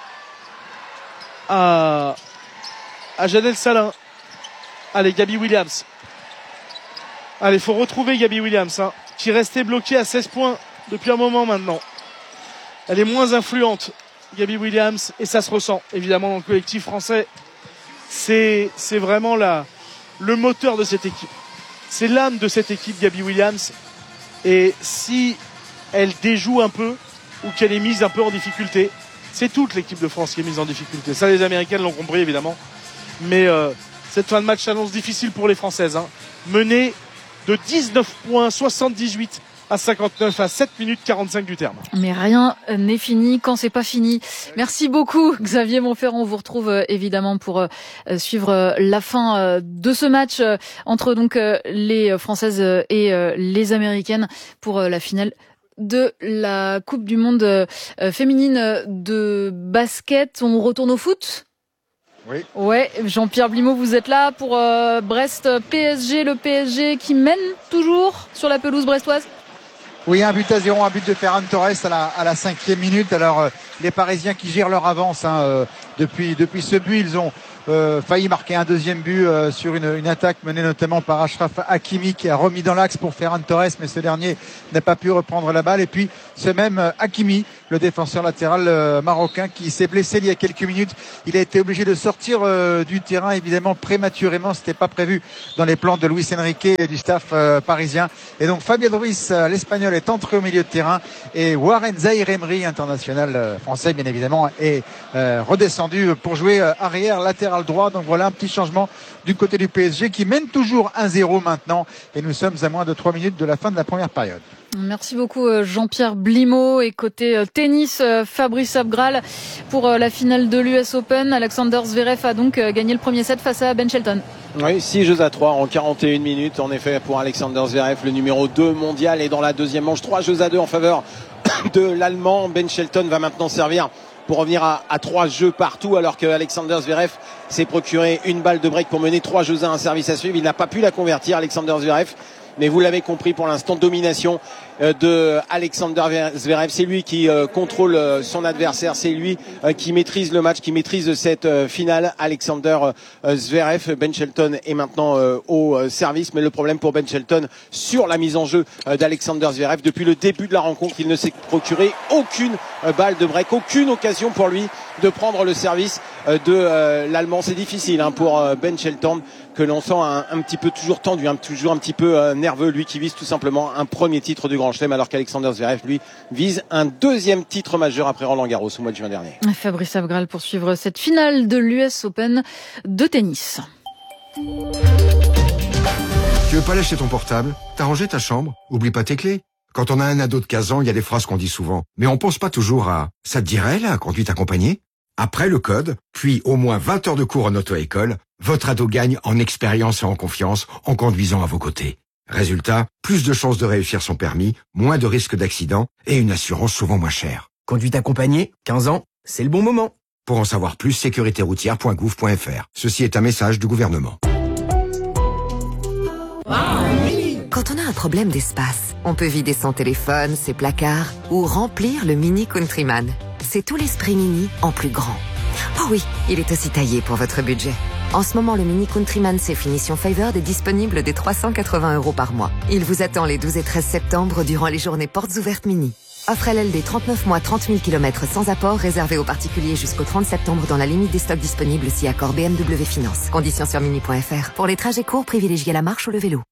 à, à Janelle Salin. Allez, Gabby Williams. Allez, il faut retrouver Gabby Williams, hein, qui restait bloquée à seize points depuis un moment maintenant. Elle est moins influente, Gabby Williams, et ça se ressent, évidemment, dans le collectif français. C'est, c'est vraiment la, le moteur de cette équipe. C'est l'âme de cette équipe, Gabby Williams. Et si elle déjoue un peu, ou qu'elle est mise un peu en difficulté, c'est toute l'équipe de France qui est mise en difficulté. Ça, les Américaines l'ont compris, évidemment. Mais euh, cette fin de match s'annonce difficile pour les Françaises. Hein. Menées de dix-neuf points, soixante-dix-huit à cinquante-neuf à sept minutes quarante-cinq du terme. Mais rien n'est fini quand c'est pas fini. Merci beaucoup Xavier Monferrand. On vous retrouve euh, évidemment pour euh, suivre euh, la fin euh, de ce match euh, entre donc euh, les Françaises et euh, les Américaines pour euh, la finale de la Coupe du Monde euh, féminine de basket. On retourne au foot. Oui. Ouais, Jean-Pierre Blimaud, vous êtes là pour euh, Brest P S G, le P S G qui mène toujours sur la pelouse brestoise. Oui, un but à zéro, un but de Ferran Torres à la, à la cinquième minute. Alors, euh, les Parisiens qui gèrent leur avance hein, euh, depuis, depuis ce but, ils ont euh, failli marquer un deuxième but euh, sur une, une attaque menée notamment par Achraf Hakimi qui a remis dans l'axe pour Ferran Torres, mais ce dernier n'a pas pu reprendre la balle. Et puis, ce même euh, Hakimi, le défenseur latéral euh, marocain qui s'est blessé il y a quelques minutes, il a été obligé de sortir euh, du terrain, évidemment prématurément. C'était pas prévu dans les plans de Luis Enrique et du staff euh, parisien. Et donc, Fabien Ruiz, euh, l'Espagnol, est entré au milieu de terrain et Warren Zaïre-Emery, international euh, français bien évidemment, est euh, redescendu pour jouer euh, arrière latéral droit. Donc voilà un petit changement du côté du P S G qui mène toujours un zéro maintenant et nous sommes à moins de trois minutes de la fin de la première période. Merci beaucoup Jean-Pierre Blimaud. Et côté tennis, Fabrice Abgral pour la finale de l'U S Open. Alexander Zverev a donc gagné le premier set face à Ben Shelton. Oui, six jeux à trois en quarante et une minutes. En effet, pour Alexander Zverev, le numéro deux mondial. Et dans la deuxième manche, trois jeux à deux en faveur de l'Allemand. Ben Shelton va maintenant servir pour revenir à, à trois jeux partout, alors que Alexander Zverev s'est procuré une balle de break pour mener trois jeux à un service à suivre. Il n'a pas pu la convertir, Alexander Zverev. Mais vous l'avez compris, pour l'instant, domination de Alexander Zverev. C'est lui qui contrôle son adversaire, c'est lui qui maîtrise le match, qui maîtrise cette finale. Alexander Zverev, Ben Shelton est maintenant au service, mais le problème pour Ben Shelton sur la mise en jeu d'Alexander Zverev, depuis le début de la rencontre, il ne s'est procuré aucune balle de break, aucune occasion pour lui de prendre le service de l'Allemand. C'est difficile hein, pour Ben Shelton, que l'on sent un, un petit peu toujours tendu, un, toujours un petit peu euh, nerveux, lui qui vise tout simplement un premier titre du Grand Chelem, alors qu'Alexander Zverev, lui, vise un deuxième titre majeur après Roland Garros au mois de juin dernier. Fabrice Abgral pour suivre cette finale de l'U S Open de tennis. Tu veux pas lâcher ton portable? T'as rangé ta chambre? Oublie pas tes clés. Quand on a un ado de quinze ans, il y a des phrases qu'on dit souvent. Mais on pense pas toujours à « ça te dirait, la conduite accompagnée ?» Après le code, puis au moins vingt heures de cours en auto-école, votre ado gagne en expérience et en confiance en conduisant à vos côtés. Résultat, plus de chances de réussir son permis, moins de risques d'accident et une assurance souvent moins chère. Conduite accompagnée, quinze ans, c'est le bon moment. Pour en savoir plus, sécurité routière point gouv point f r. Ceci est un message du gouvernement. Quand on a un problème d'espace, on peut vider son téléphone, ses placards ou remplir le Mini Countryman. C'est tout l'esprit Mini en plus grand. Oh oui, il est aussi taillé pour votre budget. En ce moment, le Mini Countryman C Finition Favored est disponible dès trois cent quatre-vingts euros par mois. Il vous attend les douze et treize septembre durant les journées portes ouvertes Mini. Offre L L D trente-neuf mois, trente mille kilomètres sans apport, réservé aux particuliers jusqu'au trente septembre dans la limite des stocks disponibles si accord B M W Finance. Conditions sur mini point f r. Pour les trajets courts, privilégiez la marche ou le vélo.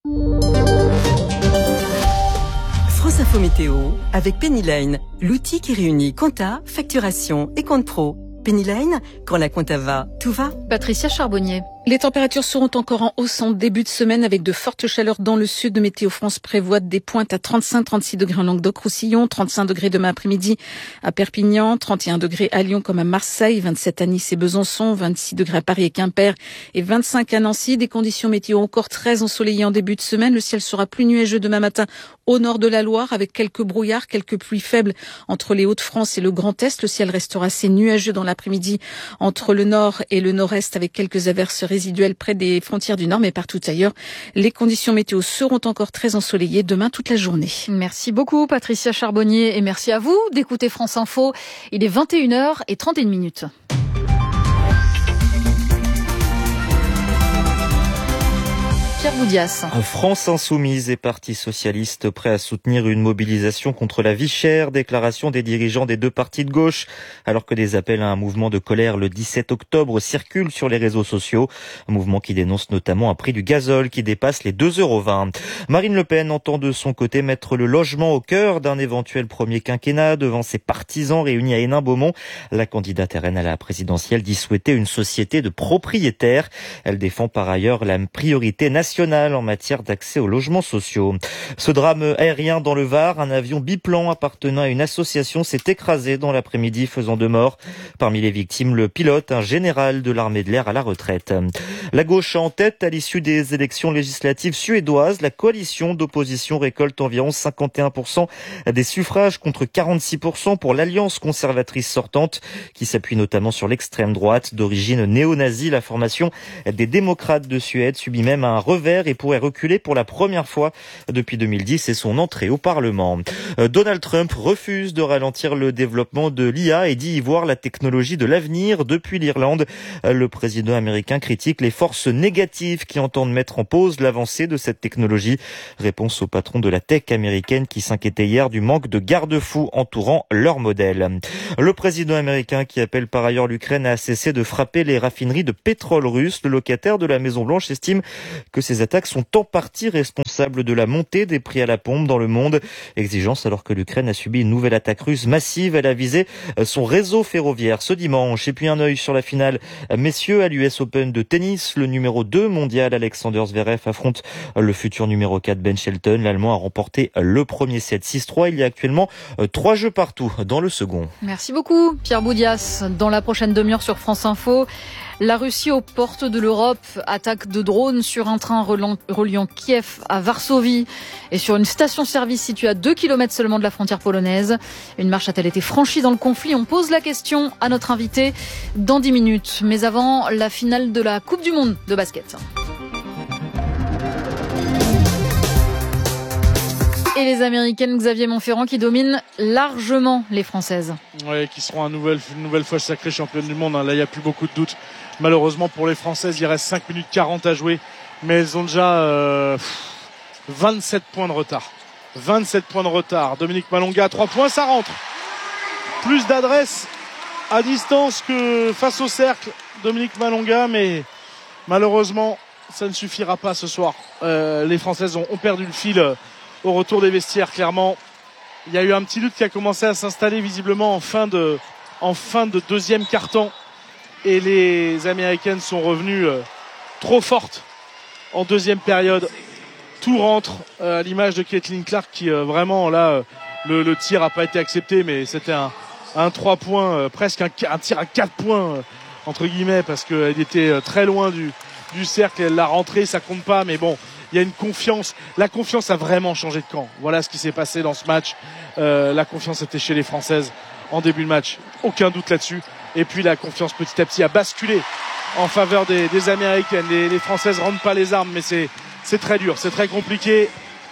France Info Météo avec Penny Lane, l'outil qui réunit compta, facturation et compte pro. Penny Lane, quand la compta va, tout va. Patricia Charbonnier. Les températures seront encore en hausse en début de semaine avec de fortes chaleurs dans le sud. Météo France prévoit des pointes à trente-cinq à trente-six degrés en Languedoc-Roussillon, trente-cinq degrés demain après-midi à Perpignan, trente et un degrés à Lyon comme à Marseille, vingt-sept à Nice et Besançon, vingt-six degrés à Paris et Quimper et vingt-cinq à Nancy. Des conditions météo encore très ensoleillées en début de semaine. Le ciel sera plus nuageux demain matin au nord de la Loire avec quelques brouillards, quelques pluies faibles entre les Hauts-de-France et le Grand Est. Le ciel restera assez nuageux dans l'après-midi entre le nord et le nord-est avec quelques averses résiduelles près des frontières du Nord, mais partout ailleurs. Les conditions météo seront encore très ensoleillées demain toute la journée. Merci beaucoup Patricia Charbonnier et merci à vous d'écouter France Info. Il est vingt et une heures trente et une minutes. Pierre Boudias. France Insoumise et Parti Socialiste prêts à soutenir une mobilisation contre la vie chère. Déclaration des dirigeants des deux partis de gauche. Alors que des appels à un mouvement de colère le dix-sept octobre circulent sur les réseaux sociaux. Un mouvement qui dénonce notamment un prix du gazole qui dépasse les deux euros vingt. Marine Le Pen entend de son côté mettre le logement au cœur d'un éventuel premier quinquennat devant ses partisans réunis à Hénin-Beaumont. La candidate R N à la présidentielle dit souhaiter une société de propriétaires. Elle défend par ailleurs la priorité nationale en matière d'accès aux logements sociaux. Ce drame aérien dans le Var, un avion biplan appartenant à une association s'est écrasé dans l'après-midi faisant deux morts. Parmi les victimes, le pilote, un général de l'armée de l'air à la retraite. La gauche en tête à l'issue des élections législatives suédoises. La coalition d'opposition récolte environ cinquante et un pour cent des suffrages contre quarante-six pour cent pour l'alliance conservatrice sortante qui s'appuie notamment sur l'extrême droite d'origine néo-nazie. La formation des démocrates de Suède subit même un revers et pourrait reculer pour la première fois depuis deux mille dix et son entrée au Parlement. Donald Trump refuse de ralentir le développement de l'I A et dit y voir la technologie de l'avenir. Depuis l'Irlande, le président américain critique les forces négatives qui entendent mettre en pause l'avancée de cette technologie. Réponse au patron de la tech américaine qui s'inquiétait hier du manque de garde-fous entourant leur modèle. Le président américain qui appelle par ailleurs l'Ukraine à cesser de frapper les raffineries de pétrole russe. Le locataire de la Maison-Blanche estime que ces attaques sont en partie responsables de la montée des prix à la pompe dans le monde. Exigence alors que l'Ukraine a subi une nouvelle attaque russe massive. Elle a visé son réseau ferroviaire ce dimanche. Et puis un œil sur la finale messieurs à l'U S Open de tennis. Le numéro deux mondial Alexander Zverev affronte le futur numéro quatre Ben Shelton. L'Allemand a remporté le premier set six trois. Il y a actuellement trois jeux partout dans le second. Merci beaucoup Pierre Boudias. Dans la prochaine demi-heure sur France Info, la Russie aux portes de l'Europe, attaque de drones sur un train reliant Kiev à Varsovie et sur une station-service située à deux kilomètres seulement de la frontière polonaise. Une marche a-t-elle été franchie dans le conflit? On pose la question à notre invité dans dix minutes. Mais avant, la finale de la Coupe du Monde de basket. Et les Américaines, Xavier Monferrand, qui dominent largement les Françaises. Oui, qui seront une nouvelle, une nouvelle fois sacrées championnes du monde. Là, il n'y a plus beaucoup de doutes. Malheureusement pour les Françaises, il reste cinq minutes quarante à jouer. Mais elles ont déjà euh, vingt-sept points de retard. vingt-sept points de retard. Dominique Malonga à trois points, ça rentre. Plus d'adresse à distance que face au cercle. Dominique Malonga, mais malheureusement, ça ne suffira pas ce soir. Euh, les Françaises ont, ont perdu le fil euh, au retour des vestiaires, clairement. Il y a eu un petit doute qui a commencé à s'installer visiblement en fin de, en fin de deuxième quart-temps. Et les Américaines sont revenues euh, trop fortes en deuxième période. Tout rentre euh, à l'image de Caitlin Clark qui euh, vraiment là, euh, le, le tir n'a pas été accepté, mais c'était un, un trois points, euh, presque un, un tir à quatre points, euh, entre guillemets, parce qu'elle était euh, très loin du, du cercle. Elle l'a rentré, ça compte pas, mais bon. Il y a une confiance. La confiance a vraiment changé de camp. Voilà ce qui s'est passé dans ce match. Euh, la confiance était chez les Françaises en début de match. Aucun doute là-dessus. Et puis la confiance petit à petit a basculé en faveur des, des Américaines. Les, les Françaises rendent pas les armes, mais c'est, c'est très dur. C'est très compliqué.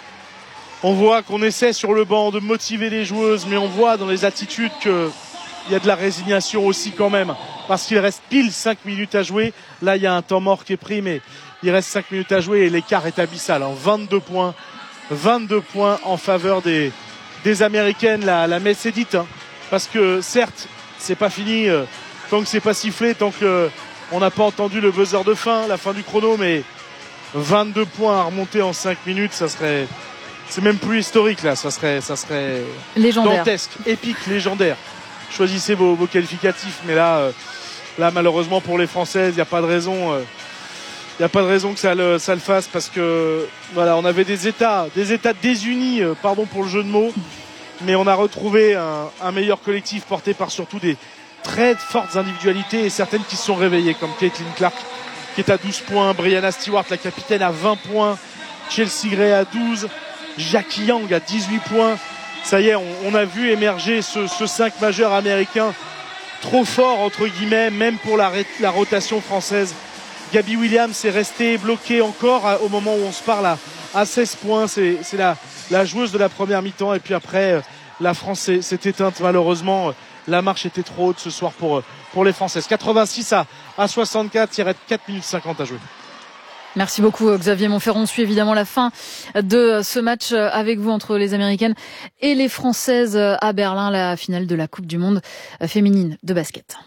On voit qu'on essaie sur le banc de motiver les joueuses, mais on voit dans les attitudes qu'il y a de la résignation aussi quand même. Parce qu'il reste pile cinq minutes à jouer. Là, il y a un temps mort qui est pris, mais il reste cinq minutes à jouer et l'écart est abyssal. Hein. vingt-deux points. vingt-deux points en faveur des, des Américaines. La, la messe est dite. Hein, parce que certes, c'est pas fini euh, tant que c'est pas sifflé, tant que euh, on n'a pas entendu le buzzer de fin, la fin du chrono, mais vingt-deux points à remonter en cinq minutes, ça serait, c'est même plus historique là, ça serait, ça serait légendaire, dantesque, épique, légendaire. Choisissez vos, vos qualificatifs, mais là, euh, là malheureusement pour les Françaises, il n'y a pas de raison. Euh, Il n'y a pas de raison que ça le, ça le fasse parce que voilà, on avait des États, des États désunis, euh, pardon pour le jeu de mots, mais on a retrouvé un, un meilleur collectif porté par surtout des très fortes individualités et certaines qui se sont réveillées comme Caitlin Clark qui est à douze points, Brianna Stewart la capitaine à vingt points, Chelsea Gray à douze, Jackie Young à dix-huit points. Ça y est, on, on a vu émerger ce, ce cinq majeur américain trop fort entre guillemets, même pour la, la rotation française. Gabby Williams est restée bloquée encore à, au moment où on se parle à, à seize points. C'est, c'est la, la joueuse de la première mi-temps. Et puis après, la France s'est, s'est éteinte malheureusement. La marche était trop haute ce soir pour, pour les Françaises. quatre-vingt-six à, à soixante-quatre. Il reste quatre minutes cinquante à jouer. Merci beaucoup Xavier Monferrand. On suit évidemment la fin de ce match avec vous entre les Américaines et les Françaises à Berlin, la finale de la Coupe du Monde féminine de basket.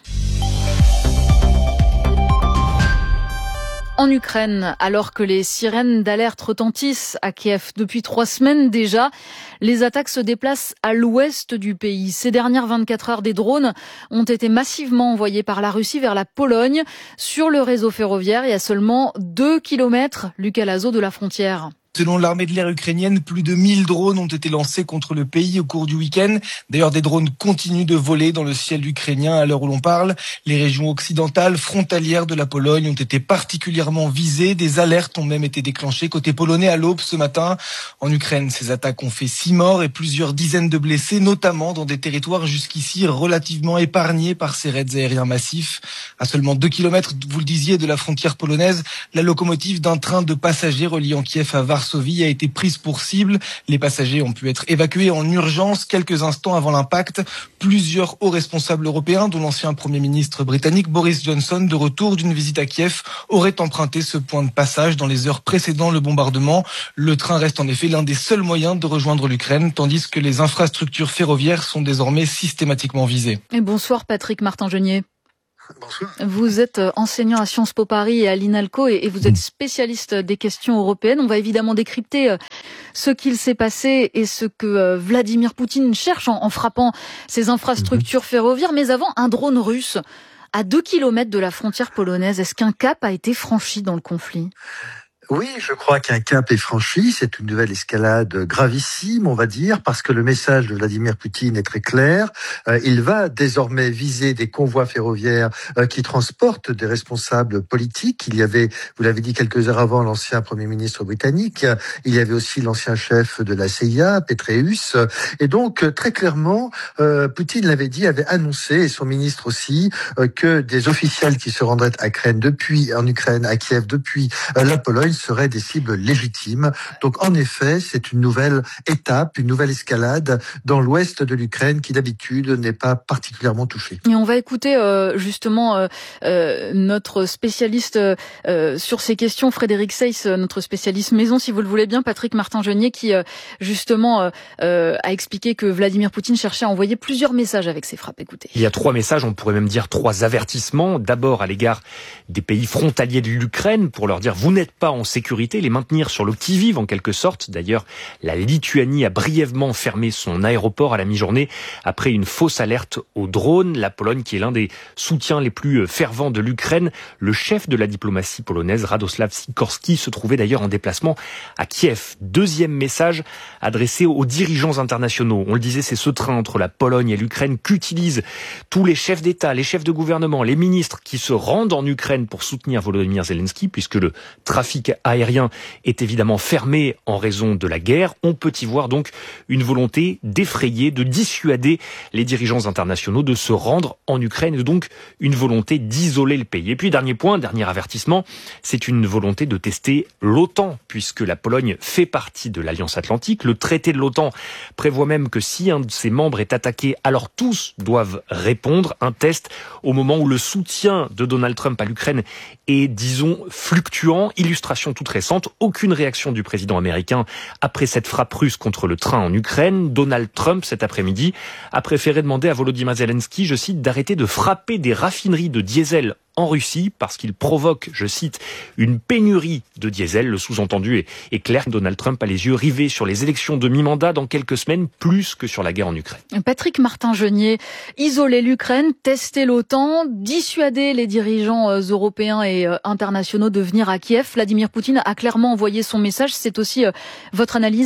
En Ukraine, alors que les sirènes d'alerte retentissent à Kiev depuis trois semaines déjà, les attaques se déplacent à l'ouest du pays. Ces dernières vingt-quatre heures, des drones ont été massivement envoyés par la Russie vers la Pologne sur le réseau ferroviaire et à seulement deux kilomètres, Lucas Lazo, de la frontière. Selon l'armée de l'air ukrainienne, plus de mille drones ont été lancés contre le pays au cours du week-end. D'ailleurs, des drones continuent de voler dans le ciel ukrainien à l'heure où l'on parle. Les régions occidentales frontalières de la Pologne ont été particulièrement visées. Des alertes ont même été déclenchées côté polonais à l'aube ce matin. En Ukraine, ces attaques ont fait six morts et plusieurs dizaines de blessés, notamment dans des territoires jusqu'ici relativement épargnés par ces raids aériens massifs. À seulement deux kilomètres, vous le disiez, de la frontière polonaise, la locomotive d'un train de passagers reliant Kiev à Varsovie a été prise pour cible. Les passagers ont pu être évacués en urgence quelques instants avant l'impact. Plusieurs hauts responsables européens, dont l'ancien Premier ministre britannique Boris Johnson, de retour d'une visite à Kiev, auraient emprunté ce point de passage dans les heures précédant le bombardement. Le train reste en effet l'un des seuls moyens de rejoindre l'Ukraine, tandis que les infrastructures ferroviaires sont désormais systématiquement visées. Et bonsoir Patrick Martin-Genier. Bonsoir. Vous êtes enseignant à Sciences Po Paris et à l'INALCO et vous êtes spécialiste des questions européennes. On va évidemment décrypter ce qu'il s'est passé et ce que Vladimir Poutine cherche en frappant ces infrastructures ferroviaires. Mais avant, un drone russe à deux kilomètres de la frontière polonaise. Est-ce qu'un cap a été franchi dans le conflit ? Oui, je crois qu'un cap est franchi. C'est une nouvelle escalade gravissime, on va dire, parce que le message de Vladimir Poutine est très clair. Euh, il va désormais viser des convois ferroviaires euh, qui transportent des responsables politiques. Il y avait, vous l'avez dit quelques heures avant, l'ancien Premier ministre britannique. Il y avait aussi l'ancien chef de la C I A, Petraeus. Et donc, très clairement, euh, Poutine l'avait dit, avait annoncé, et son ministre aussi, euh, que des officiels qui se rendraient à Ukraine depuis, en Ukraine, à Kiev, depuis euh, la Pologne, seraient des cibles légitimes. Donc en effet, c'est une nouvelle étape, une nouvelle escalade dans l'ouest de l'Ukraine qui d'habitude n'est pas particulièrement touchée. Et on va écouter euh, justement euh, euh, notre spécialiste euh, sur ces questions, Frédéric Seyss, notre spécialiste maison, si vous le voulez bien, Patrick Martin-Genier, qui euh, justement euh, euh, a expliqué que Vladimir Poutine cherchait à envoyer plusieurs messages avec ses frappes. Écoutez. Il y a trois messages, on pourrait même dire trois avertissements. D'abord à l'égard des pays frontaliers de l'Ukraine pour leur dire vous n'êtes pas en sécurité, les maintenir sur le qui-vive en quelque sorte. D'ailleurs, la Lituanie a brièvement fermé son aéroport à la mi-journée après une fausse alerte aux drones. La Pologne, qui est l'un des soutiens les plus fervents de l'Ukraine, le chef de la diplomatie polonaise, Radosław Sikorski, se trouvait d'ailleurs en déplacement à Kiev. Deuxième message adressé aux dirigeants internationaux. On le disait, c'est ce train entre la Pologne et l'Ukraine qu'utilisent tous les chefs d'État, les chefs de gouvernement, les ministres qui se rendent en Ukraine pour soutenir Volodymyr Zelensky, puisque le trafic aérien est évidemment fermé en raison de la guerre. On peut y voir donc une volonté d'effrayer, de dissuader les dirigeants internationaux de se rendre en Ukraine, et donc une volonté d'isoler le pays. Et puis dernier point, dernier avertissement, c'est une volonté de tester l'OTAN, puisque la Pologne fait partie de l'Alliance Atlantique. Le traité de l'OTAN prévoit même que si un de ses membres est attaqué, alors tous doivent répondre. Un test au moment où le soutien de Donald Trump à l'Ukraine est, disons, fluctuant. Illustration toute récente, aucune réaction du président américain après cette frappe russe contre le train en Ukraine. Donald Trump, cet après-midi, a préféré demander à Volodymyr Zelensky, je cite, d'arrêter de frapper des raffineries de diesel en Russie parce qu'il provoque, je cite, une pénurie de diesel. Le sous-entendu est, est clair. Donald Trump a les yeux rivés sur les élections de mi-mandat dans quelques semaines, plus que sur la guerre en Ukraine. Patrick Martin-Genier, isoler l'Ukraine, tester l'OTAN, dissuader les dirigeants européens et internationaux de venir à Kiev. Vladimir Poutine a clairement envoyé son message. C'est aussi votre analyse ?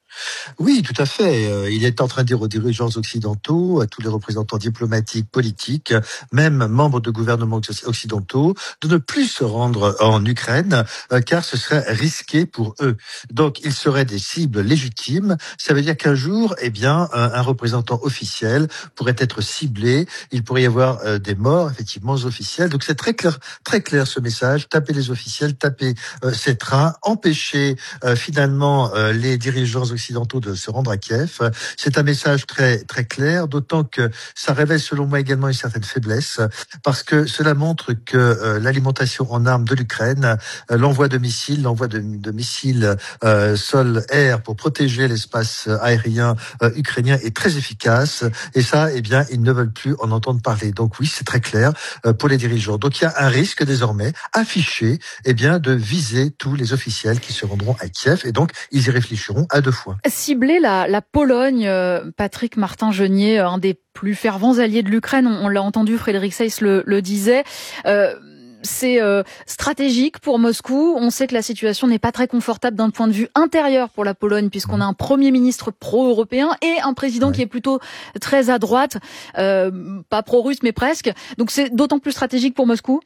Oui, tout à fait. Il est en train de dire aux dirigeants occidentaux, à tous les représentants diplomatiques, politiques, même membres de gouvernements occidentaux, de ne plus se rendre en Ukraine, car ce serait risqué pour eux. Donc, ils seraient des cibles légitimes. Ça veut dire qu'un jour, eh bien, un représentant officiel pourrait être ciblé. Il pourrait y avoir des morts, effectivement, officiels. Donc, c'est très clair, très clair ce message. Taper les officiels, taper ces trains, empêcher finalement les dirigeants occidentaux occidentaux de se rendre à Kiev. C'est un message très très clair, d'autant que ça révèle selon moi également une certaine faiblesse, parce que cela montre que euh, l'alimentation en armes de l'Ukraine, euh, l'envoi de missiles, l'envoi de, de missiles euh, sol-air pour protéger l'espace aérien euh, ukrainien est très efficace. Et ça, eh bien, ils ne veulent plus en entendre parler. Donc oui, c'est très clair euh, pour les dirigeants. Donc il y a un risque désormais affiché, eh bien, de viser tous les officiels qui se rendront à Kiev, et donc ils y réfléchiront à deux fois. Cibler la, la Pologne, euh, Patrick Martin-Genier, un des plus fervents alliés de l'Ukraine, on, on l'a entendu, Frédéric Seyss le, le disait. Euh, C'est euh, stratégique pour Moscou. On sait que la situation n'est pas très confortable d'un point de vue intérieur pour la Pologne, puisqu'on a un Premier ministre pro-européen et un président ouais. qui est plutôt très à droite, euh, pas pro-russe mais presque. Donc c'est d'autant plus stratégique pour Moscou.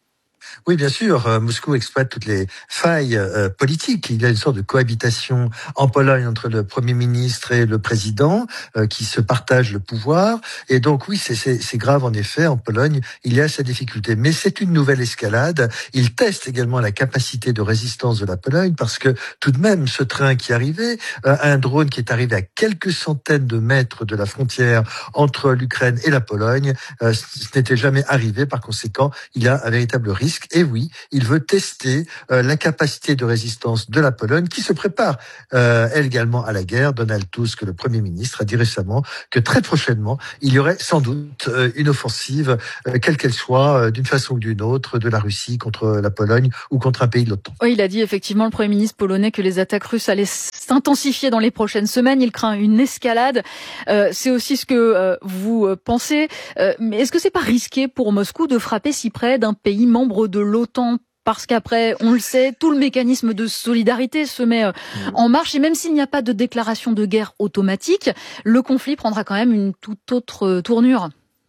Oui, bien sûr. Euh, Moscou exploite toutes les failles euh, politiques. Il y a une sorte de cohabitation en Pologne entre le Premier ministre et le président euh, qui se partagent le pouvoir. Et donc, oui, c'est, c'est, c'est grave en effet. En Pologne, il y a ces difficultés. Mais c'est une nouvelle escalade. Il teste également la capacité de résistance de la Pologne, parce que tout de même, ce train qui arrivait, euh, un drone qui est arrivé à quelques centaines de mètres de la frontière entre l'Ukraine et la Pologne, euh, ce n'était jamais arrivé. Par conséquent, il y a un véritable risque. Et oui, il veut tester euh, la capacité de résistance de la Pologne, qui se prépare euh, elle également à la guerre. Donald Tusk, le Premier ministre, a dit récemment que très prochainement, il y aurait sans doute euh, une offensive, euh, quelle qu'elle soit, euh, d'une façon ou d'une autre, de la Russie contre la Pologne ou contre un pays de l'OTAN. Oui, il a dit effectivement, le Premier ministre polonais, que les attaques russes allaient s'intensifier dans les prochaines semaines. Il craint une escalade. Euh, c'est aussi ce que euh, vous pensez. Euh, mais est-ce que c'est pas risqué pour Moscou de frapper si près d'un pays membre de l'OTAN? Parce qu'après, on le sait, tout le mécanisme de solidarité se met en marche. Et même s'il n'y a pas de déclaration de guerre automatique, le conflit prendra quand même une toute autre tournure.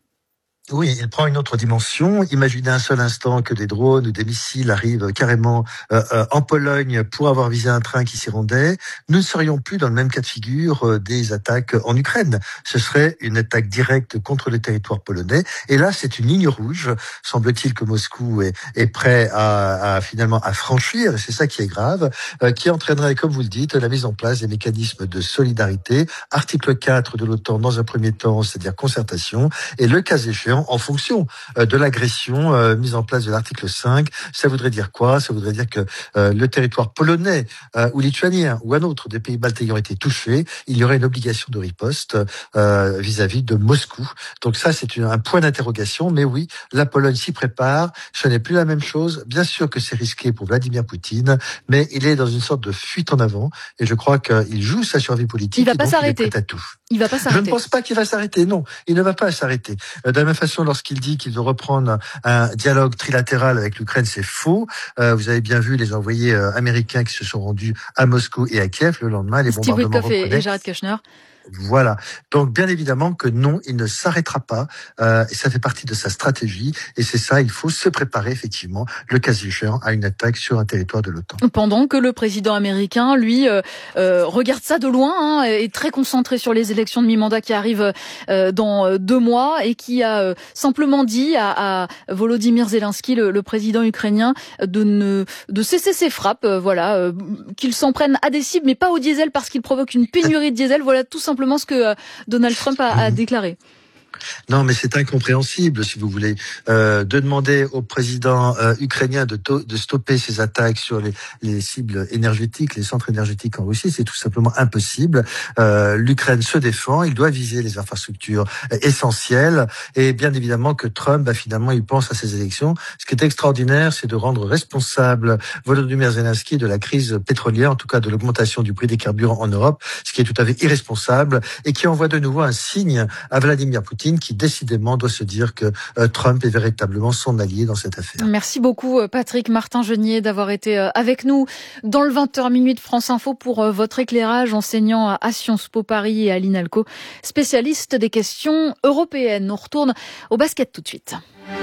Oui, il prend une autre dimension. Imaginez un seul instant que des drones ou des missiles arrivent carrément euh, euh, en Pologne pour avoir visé un train qui s'y rendait. Nous ne serions plus dans le même cas de figure euh, des attaques en Ukraine. Ce serait une attaque directe contre le territoire polonais. Et là, c'est une ligne rouge. Semble-t-il que Moscou est, est prêt à, à finalement à franchir. Et c'est ça qui est grave, euh, qui entraînerait, comme vous le dites, la mise en place des mécanismes de solidarité. Article quatre de l'OTAN dans un premier temps, c'est-à-dire concertation. Et le cas échéant, en fonction de l'agression euh, mise en place de l'article cinq. Ça voudrait dire quoi? Ça voudrait dire que euh, le territoire polonais euh, ou lituanien ou un autre des pays baltes ayant été touchés, il y aurait une obligation de riposte euh, vis-à-vis de Moscou. Donc ça, c'est une, un point d'interrogation. Mais oui, la Pologne s'y prépare. Ce n'est plus la même chose. Bien sûr que c'est risqué pour Vladimir Poutine, mais il est dans une sorte de fuite en avant. Et je crois qu'il joue sa survie politique. Il va pas donc s'arrêter. Il est prêt à tout. Il va pas s'arrêter. Je ne pense pas qu'il va s'arrêter. Non, il ne va pas s'arrêter. De la même façon, lorsqu'il dit qu'il veut reprendre un dialogue trilatéral avec l'Ukraine, c'est faux. Euh, vous avez bien vu les envoyés euh, américains qui se sont rendus à Moscou et à Kiev le lendemain. Les Steve bombardements Witkoff et, reprenaient. et Jared Kushner. Voilà. Donc, bien évidemment que non, il ne s'arrêtera pas. Euh, et ça fait partie de sa stratégie. Et c'est ça, il faut se préparer, effectivement, le cas échéant, à une attaque sur un territoire de l'OTAN. Pendant que le président américain, lui, euh, euh, regarde ça de loin, hein, est très concentré sur les élections de mi-mandat qui arrivent euh, dans deux mois et qui a euh, simplement dit à, à Volodymyr Zelensky, le, le président ukrainien, de ne de cesser ses frappes, euh, voilà, euh, qu'il s'en prenne à des cibles, mais pas au diesel parce qu'il provoque une pénurie de diesel. Voilà tout simplement simplement ce que Donald Trump a, a déclaré. Non, mais c'est incompréhensible, si vous voulez, euh, de demander au président euh, ukrainien de, to- de stopper ses attaques sur les, les cibles énergétiques, les centres énergétiques en Russie. C'est tout simplement impossible. Euh, L'Ukraine se défend, il doit viser les infrastructures essentielles. Et bien évidemment que Trump, bah, finalement, il pense à ces élections. Ce qui est extraordinaire, c'est de rendre responsable Volodymyr Zelensky de la crise pétrolière, en tout cas de l'augmentation du prix des carburants en Europe, ce qui est tout à fait irresponsable et qui envoie de nouveau un signe à Vladimir Poutine, qui décidément doit se dire que euh, Trump est véritablement son allié dans cette affaire. Merci beaucoup Patrick Martin-Genier d'avoir été avec nous dans le vingt heures minuit de France Info pour votre éclairage, enseignant à Sciences Po Paris et à l'INALCO, spécialiste des questions européennes. On retourne au basket tout de suite.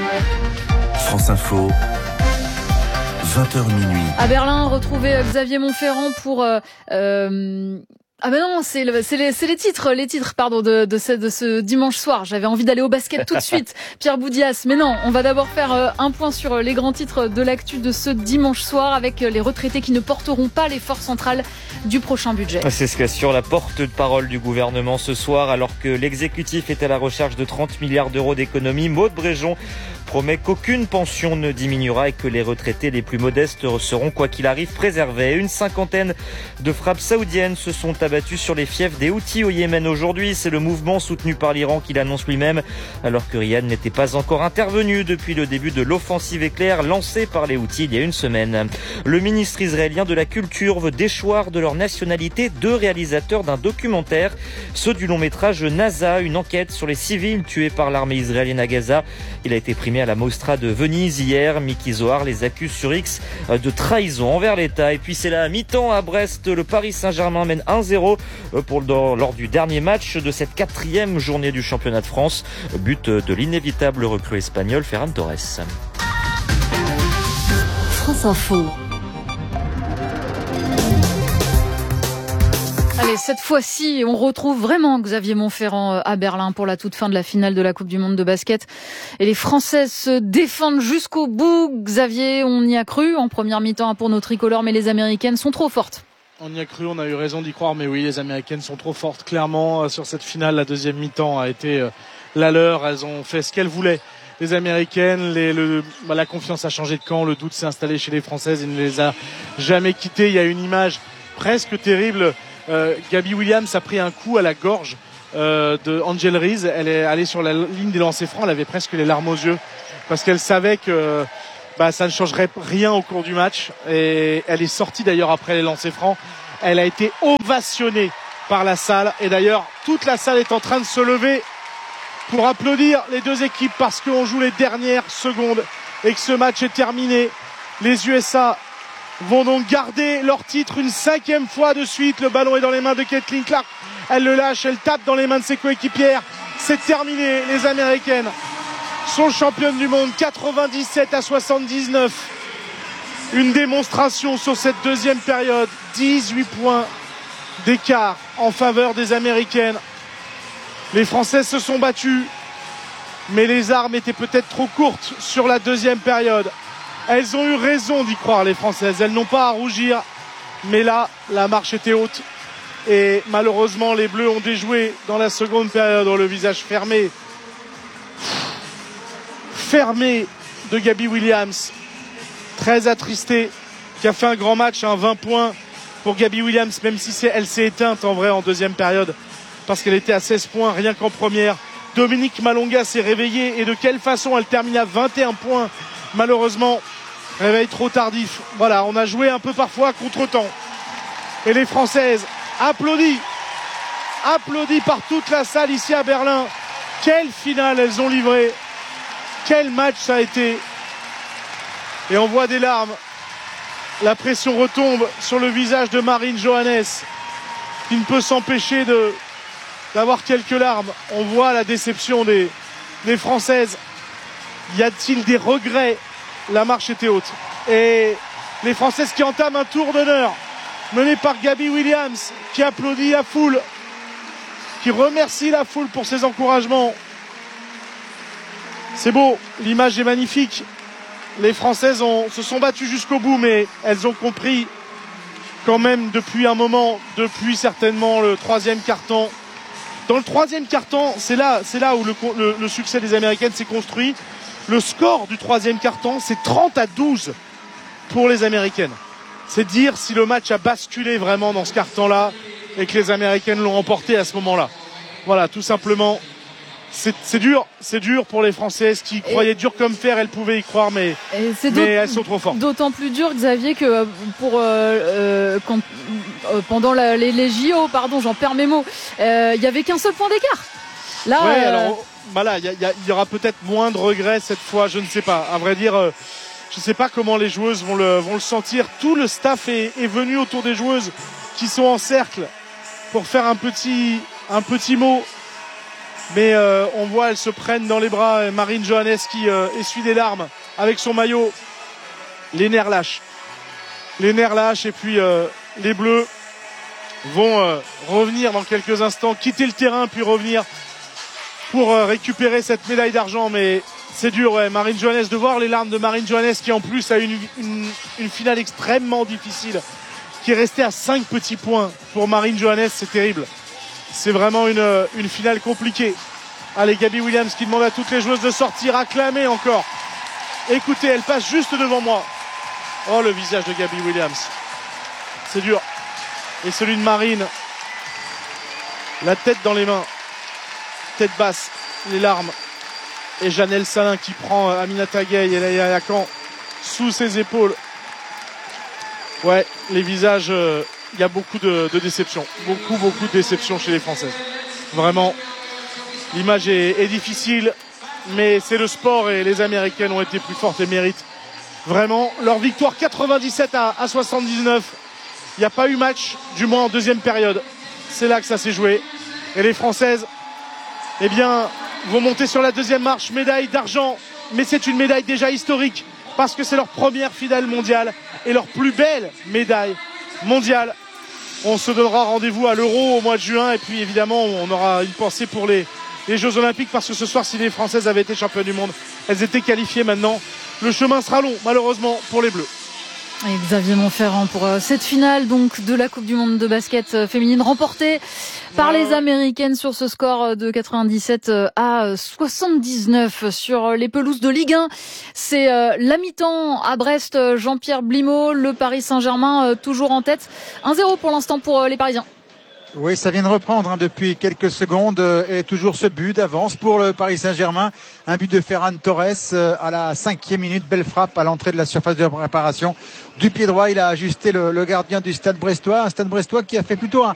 France Info, vingt heures minuit. À Berlin, retrouvez Xavier Montferrand pour... Euh, euh, Ah ben non, c'est le, c'est les, c'est les titres, les titres, pardon, de, de ce, de ce dimanche soir. J'avais envie d'aller au basket tout de suite, Pierre Boudias. Mais non, on va d'abord faire euh, un point sur les grands titres de l'actu de ce dimanche soir avec les retraités qui ne porteront pas l'effort central du prochain budget. C'est ce qu'assure la porte-parole du gouvernement ce soir, alors que l'exécutif est à la recherche de trente milliards d'euros d'économies. Maud Bréjon promet qu'aucune pension ne diminuera et que les retraités les plus modestes seront, quoi qu'il arrive, préservés. Une cinquantaine de frappes saoudiennes se sont abattues sur les fiefs des Houthis au Yémen aujourd'hui. C'est le mouvement soutenu par l'Iran qui l'annonce lui-même, alors que Riyad n'était pas encore intervenu depuis le début de l'offensive éclair lancée par les Houthis il y a une semaine. Le ministre israélien de la Culture veut déchoir de leur nationalité deux réalisateurs d'un documentaire, ceux du long métrage NASA, une enquête sur les civils tués par l'armée israélienne à Gaza. Il a été primé à la Mostra de Venise hier. Miki Zohar les accuse sur X de trahison envers l'État. Et puis c'est la mi-temps à Brest. Le Paris Saint-Germain mène un zéro pour, lors du dernier match de cette quatrième journée du championnat de France. But de l'inévitable recrue espagnol Ferran Torres. France Info. Allez, cette fois-ci, on retrouve vraiment Xavier Monferrand à Berlin pour la toute fin de la finale de la Coupe du Monde de basket. Et les Françaises se défendent jusqu'au bout. Xavier, on y a cru en première mi-temps pour nos tricolores, mais les Américaines sont trop fortes. On y a cru, on a eu raison d'y croire, mais oui, les Américaines sont trop fortes. Clairement, sur cette finale, la deuxième mi-temps a été la leur. Elles ont fait ce qu'elles voulaient. Les Américaines, les, le, bah, la confiance a changé de camp, le doute s'est installé chez les Françaises et ne les a jamais quittées. Il y a une image presque terrible. Euh, Gabby Williams a pris un coup à la gorge euh, de Angel Reese. Elle est allée sur la ligne des lancers francs. Elle avait presque les larmes aux yeux parce qu'elle savait que bah, ça ne changerait rien au cours du match. Et elle est sortie d'ailleurs après les lancers francs. Elle a été ovationnée par la salle. Et d'ailleurs, toute la salle est en train de se lever pour applaudir les deux équipes parce qu'on joue les dernières secondes et que ce match est terminé. Les U S A vont donc garder leur titre une cinquième fois de suite. Le ballon est dans les mains de Caitlin Clark. Elle le lâche, elle tape dans les mains de ses coéquipières. C'est terminé. Les Américaines sont championnes du monde quatre-vingt-dix-sept à soixante-dix-neuf. Une démonstration sur cette deuxième période. dix-huit points d'écart en faveur des Américaines. Les Françaises se sont battues, mais les armes étaient peut-être trop courtes sur la deuxième période. Elles ont eu raison d'y croire, les Françaises. Elles n'ont pas à rougir. Mais là, la marche était haute. Et malheureusement, les Bleus ont déjoué dans la seconde période. Le visage fermé. Fermé de Gabby Williams. Très attristée. Qui a fait un grand match, un vingt points pour Gabby Williams. Même si c'est, elle s'est éteinte en vrai en deuxième période. Parce qu'elle était à seize points, rien qu'en première. Dominique Malonga s'est réveillée. Et de quelle façon elle termine à vingt et un points. Malheureusement, réveil trop tardif. Voilà, on a joué un peu parfois contre-temps. Et les Françaises applaudissent, applaudissent par toute la salle ici à Berlin. Quelle finale elles ont livré. Quel match ça a été. Et on voit des larmes. La pression retombe sur le visage de Marine Johannes, qui ne peut s'empêcher de, d'avoir quelques larmes. On voit la déception des, des Françaises. Y a-t-il des regrets? La marche était haute. Et les Françaises qui entament un tour d'honneur mené par Gabby Williams, qui applaudit la foule, qui remercie la foule pour ses encouragements. C'est beau, l'image est magnifique. Les Françaises ont, se sont battues jusqu'au bout, mais elles ont compris quand même depuis un moment, depuis certainement le troisième quart-temps. Dans le troisième quart-temps, c'est là, c'est là où le, le, le succès des Américaines s'est construit. Le score du troisième quart-temps, c'est trente à douze pour les Américaines. C'est dire si le match a basculé vraiment dans ce quart-temps-là et que les Américaines l'ont remporté à ce moment-là. Voilà, tout simplement. C'est, c'est dur, c'est dur pour les Françaises qui croyaient dur comme fer, elles pouvaient y croire, mais, mais elles sont trop fortes. D'autant plus dur, Xavier, que pour euh, euh, quand, euh, pendant la, les, les J O, pardon, j'en perds mes mots, il euh, y avait qu'un seul point d'écart. Là, ouais, euh... alors, voilà, il y, y, y aura peut-être moins de regrets cette fois, je ne sais pas. À vrai dire, euh, je ne sais pas comment les joueuses vont le, vont le sentir. Tout le staff est, est venu autour des joueuses qui sont en cercle pour faire un petit, un petit mot. Mais euh, on voit, elles se prennent dans les bras. Marine Johannes qui euh, essuie des larmes avec son maillot. Les nerfs lâchent. Les nerfs lâchent et puis euh, les Bleus vont euh, revenir dans quelques instants, quitter le terrain puis revenir pour euh, récupérer cette médaille d'argent. Mais c'est dur, ouais. Marine Johannes, de voir les larmes de Marine Johannes qui en plus a une, une, une finale extrêmement difficile, qui est restée à cinq petits points pour Marine Johannes, c'est terrible. C'est vraiment une, une finale compliquée. Allez, Gabby Williams qui demande à toutes les joueuses de sortir, acclamer encore. Écoutez, elle passe juste devant moi. Oh, le visage de Gabby Williams. C'est dur. Et celui de Marine. La tête dans les mains. Tête basse, les larmes. Et Janelle Salin qui prend Aminata Gueye et Laïa Yakan sous ses épaules. Ouais, les visages, il euh, y a beaucoup de, de déception. Beaucoup, beaucoup de déception chez les Françaises. Vraiment, l'image est, est difficile, mais c'est le sport et les Américaines ont été plus fortes et méritent vraiment leur victoire quatre-vingt-dix-sept à soixante-dix-neuf. Il n'y a pas eu match, du moins en deuxième période. C'est là que ça s'est joué. Et les Françaises, eh bien, vont monter sur la deuxième marche. Médaille d'argent, mais c'est une médaille déjà historique parce que c'est leur première finale mondiale et leur plus belle médaille mondiale. On se donnera rendez-vous à l'Euro au mois de juin et puis évidemment on aura une pensée pour les, les Jeux Olympiques parce que ce soir, si les Françaises avaient été championnes du monde, elles étaient qualifiées. Maintenant, le chemin sera long malheureusement pour les Bleus. Et Xavier Montferrand pour euh, cette finale donc de la Coupe du Monde de basket euh, féminine remportée par les Américaines sur ce score de quatre-vingt-dix-sept à soixante-dix-neuf sur les pelouses de Ligue un. C'est euh, la mi-temps à Brest. Jean-Pierre Blimaud, le Paris Saint-Germain euh, toujours en tête. un zéro pour l'instant pour euh, les Parisiens. Oui, ça vient de reprendre hein, depuis quelques secondes euh, et toujours ce but d'avance pour le Paris Saint-Germain. Un but de Ferran Torres euh, à la cinquième minute, belle frappe à l'entrée de la surface de préparation. Du pied droit, il a ajusté le, le gardien du Stade Brestois, un Stade Brestois qui a fait plutôt un,